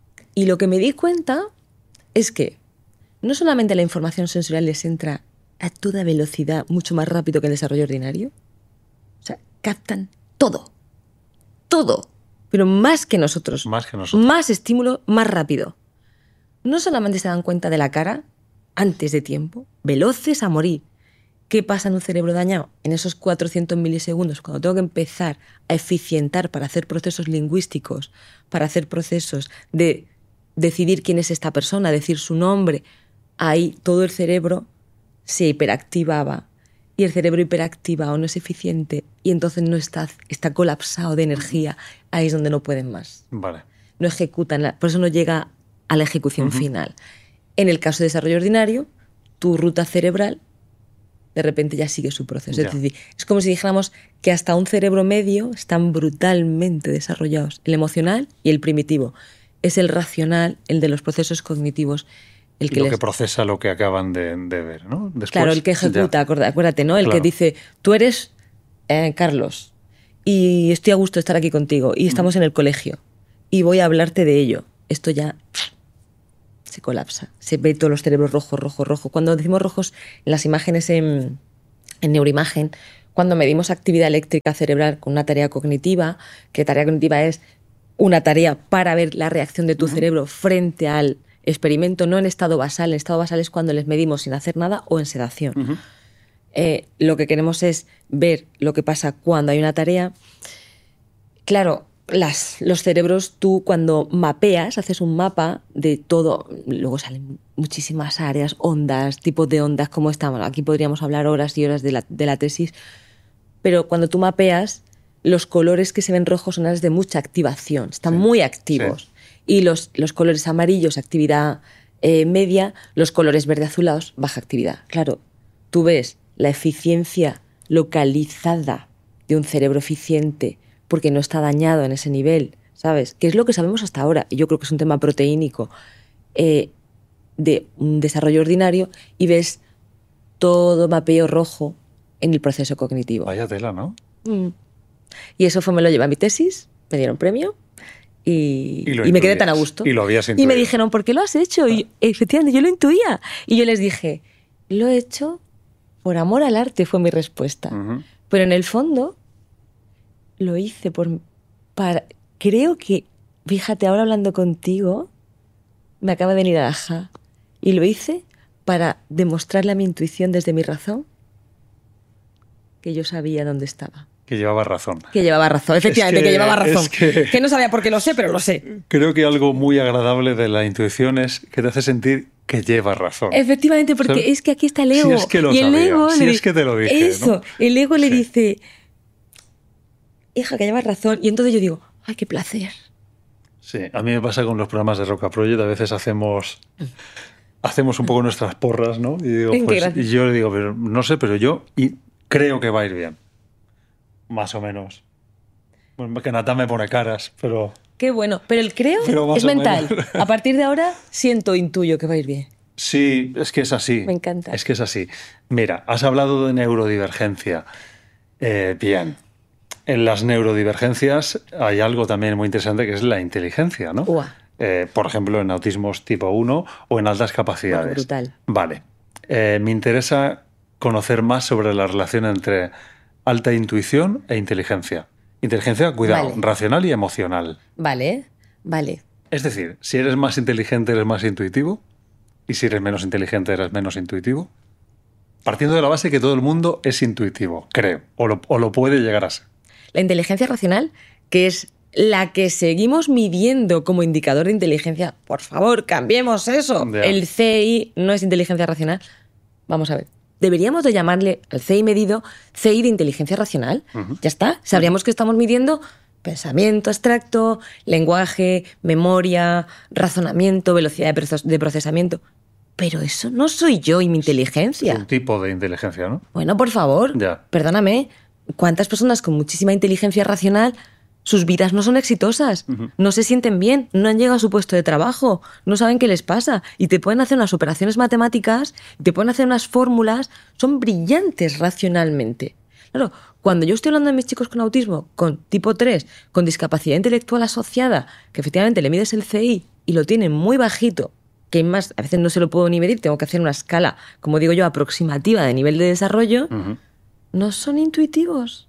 y lo que me di cuenta es que no solamente la información sensorial les entra a toda velocidad, mucho más rápido que el desarrollo ordinario. O sea, captan todo. Todo. Pero más que nosotros. Más que nosotros. Más estímulo, más rápido. No solamente se dan cuenta de la cara antes de tiempo, veloces a morir. ¿Qué pasa en un cerebro dañado? En esos 400 milisegundos, cuando tengo que empezar a eficientar para hacer procesos lingüísticos, para hacer procesos de decidir quién es esta persona, decir su nombre, ahí todo el cerebro se hiperactivaba. Y el cerebro hiperactivado no es eficiente y entonces no está colapsado de energía. Ahí es donde no pueden más. Vale. No ejecutan, por eso no llega a la ejecución final. En el caso de desarrollo ordinario, tu ruta cerebral de repente ya sigue su proceso. Ya. Es decir, es como si dijéramos que hasta un cerebro medio están brutalmente desarrollados, el emocional y el primitivo. Es el racional, el de los procesos cognitivos. El que, que procesa lo que acaban de ver, ¿no? Después, claro, el que ejecuta, acuérdate, ¿no? El que dice, tú eres Carlos y estoy a gusto de estar aquí contigo y estamos en el colegio y voy a hablarte de ello. Esto ya se colapsa. Se ve todos los cerebros rojo. Cuando decimos rojos, en las imágenes en neuroimagen, cuando medimos actividad eléctrica cerebral con una tarea cognitiva, que tarea cognitiva es una tarea para ver la reacción de tu cerebro frente al experimento, no en estado basal. En estado basal es cuando les medimos sin hacer nada o en sedación. Lo que queremos es ver lo que pasa cuando hay una tarea. Claro, los cerebros, tú cuando mapeas, haces un mapa de todo, luego salen muchísimas áreas, ondas, tipos de ondas, como estamos. Aquí podríamos hablar horas y horas de la tesis, pero cuando tú mapeas, los colores que se ven rojos son áreas de mucha activación, están muy activos. Y los colores amarillos, actividad media, los colores verde azulados, baja actividad. Claro, tú ves la eficiencia localizada de un cerebro eficiente porque no está dañado en ese nivel, ¿sabes? Que es lo que sabemos hasta ahora, y yo creo que es un tema proteínico de un desarrollo ordinario, y ves todo mapeo rojo en el proceso cognitivo. Vaya tela, ¿no? Y eso me lo llevé a mi tesis, me dieron premio, y me quedé tan a gusto. Y lo habías intuido. Y me dijeron, ¿por qué lo has hecho? Y efectivamente, yo lo intuía. Y yo les dije, lo he hecho por amor al arte, fue mi respuesta. Pero en el fondo lo hice creo que, fíjate, ahora hablando contigo, me acaba de venir a Aja. Y lo hice para demostrarle a mi intuición desde mi razón que yo sabía dónde estaba. Que llevaba razón. Que llevaba razón, efectivamente, que llevaba razón. Que no sabía por qué lo sé, pero lo sé. Creo que algo muy agradable de la intuición es que te hace sentir que llevas razón. Efectivamente, porque ¿sabes? Es que aquí está el ego. Si es que lo y el sabía, ego si es que te lo dije. Eso, ¿no? El ego le dice, hija, que llevas razón. Y entonces yo digo, ¡ay, qué placer! Sí, a mí me pasa con los programas de Roca Project, a veces hacemos un poco nuestras porras, ¿no? Y, digo, y yo le digo, pero no sé, pero yo creo que va a ir bien. Más o menos. Bueno, que Nata me pone caras, pero... Qué bueno, pero el creo es mental. A partir de ahora intuyo que va a ir bien. Sí, es que es así. Me encanta. Es que es así. Mira, has hablado de neurodivergencia. Bien. En las neurodivergencias hay algo también muy interesante que es la inteligencia, ¿no? Por ejemplo, en autismos tipo 1 o en altas capacidades. Bueno, brutal. Vale. Me interesa conocer más sobre la relación entre alta intuición e inteligencia. Inteligencia, cuidado, vale. Racional y emocional. Vale. Es decir, si eres más inteligente, eres más intuitivo. Y si eres menos inteligente, eres menos intuitivo. Partiendo de la base que todo el mundo es intuitivo, creo. O lo puede llegar a ser. La inteligencia racional, que es la que seguimos midiendo como indicador de inteligencia. Por favor, cambiemos eso. Ya. El CI no es inteligencia racional. Vamos a ver. Deberíamos de llamarle al CI medido CI de inteligencia racional. Ya está. Sabríamos que estamos midiendo pensamiento abstracto, lenguaje, memoria, razonamiento, velocidad de procesamiento. Pero eso no soy yo y mi inteligencia. Es un tipo de inteligencia, ¿no? Bueno, por favor, perdóname. ¿Cuántas personas con muchísima inteligencia racional, sus vidas no son exitosas? No se sienten bien, no han llegado a su puesto de trabajo, no saben qué les pasa y te pueden hacer unas operaciones matemáticas, te pueden hacer unas fórmulas, son brillantes racionalmente. Claro, cuando yo estoy hablando de mis chicos con autismo, con tipo 3, con discapacidad intelectual asociada, que efectivamente le mides el CI y lo tienen muy bajito, que más a veces no se lo puedo ni medir, tengo que hacer una escala, como digo yo, aproximativa de nivel de desarrollo, no son intuitivos.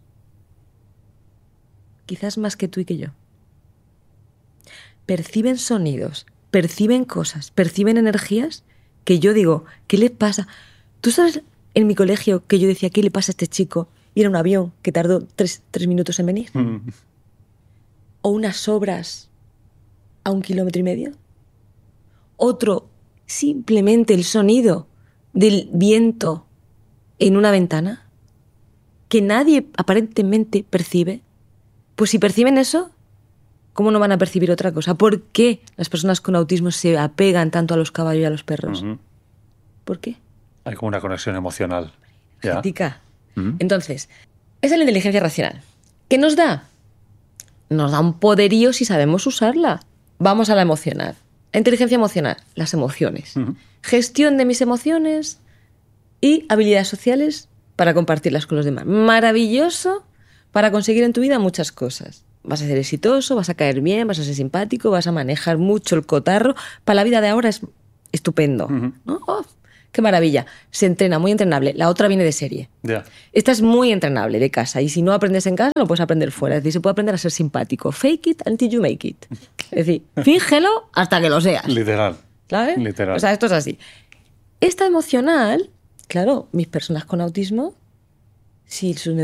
Quizás más que tú y que yo. Perciben sonidos, perciben cosas, perciben energías que yo digo, ¿qué le pasa? ¿Tú sabes en mi colegio que yo decía, ¿qué le pasa a este chico? Y era un avión que tardó 3 minutos en venir. O unas obras a 1,5 kilómetros. Otro, simplemente el sonido del viento en una ventana que nadie aparentemente percibe. Pues si perciben eso, ¿cómo no van a percibir otra cosa? ¿Por qué las personas con autismo se apegan tanto a los caballos y a los perros? ¿Por qué? Hay como una conexión emocional. Genética. Entonces, esa es la inteligencia racional. ¿Qué nos da? Nos da un poderío si sabemos usarla. Vamos a la emocional. Inteligencia emocional, las emociones. Gestión de mis emociones y habilidades sociales para compartirlas con los demás. Maravilloso para conseguir en tu vida muchas cosas. Vas a ser exitoso, vas a caer bien, vas a ser simpático, vas a manejar mucho el cotarro. Para la vida de ahora es estupendo. ¿No? Oh, ¡qué maravilla! Se entrena, muy entrenable. La otra viene de serie. Ya. Esta es muy entrenable, de casa. Y si no aprendes en casa, lo puedes aprender fuera. Es decir, se puede aprender a ser simpático. Fake it until you make it. Es decir, fíngelo hasta que lo seas. Literal. ¿Sabes? Literal. O sea, esto es así. Esta emocional, claro, mis personas con autismo, si sus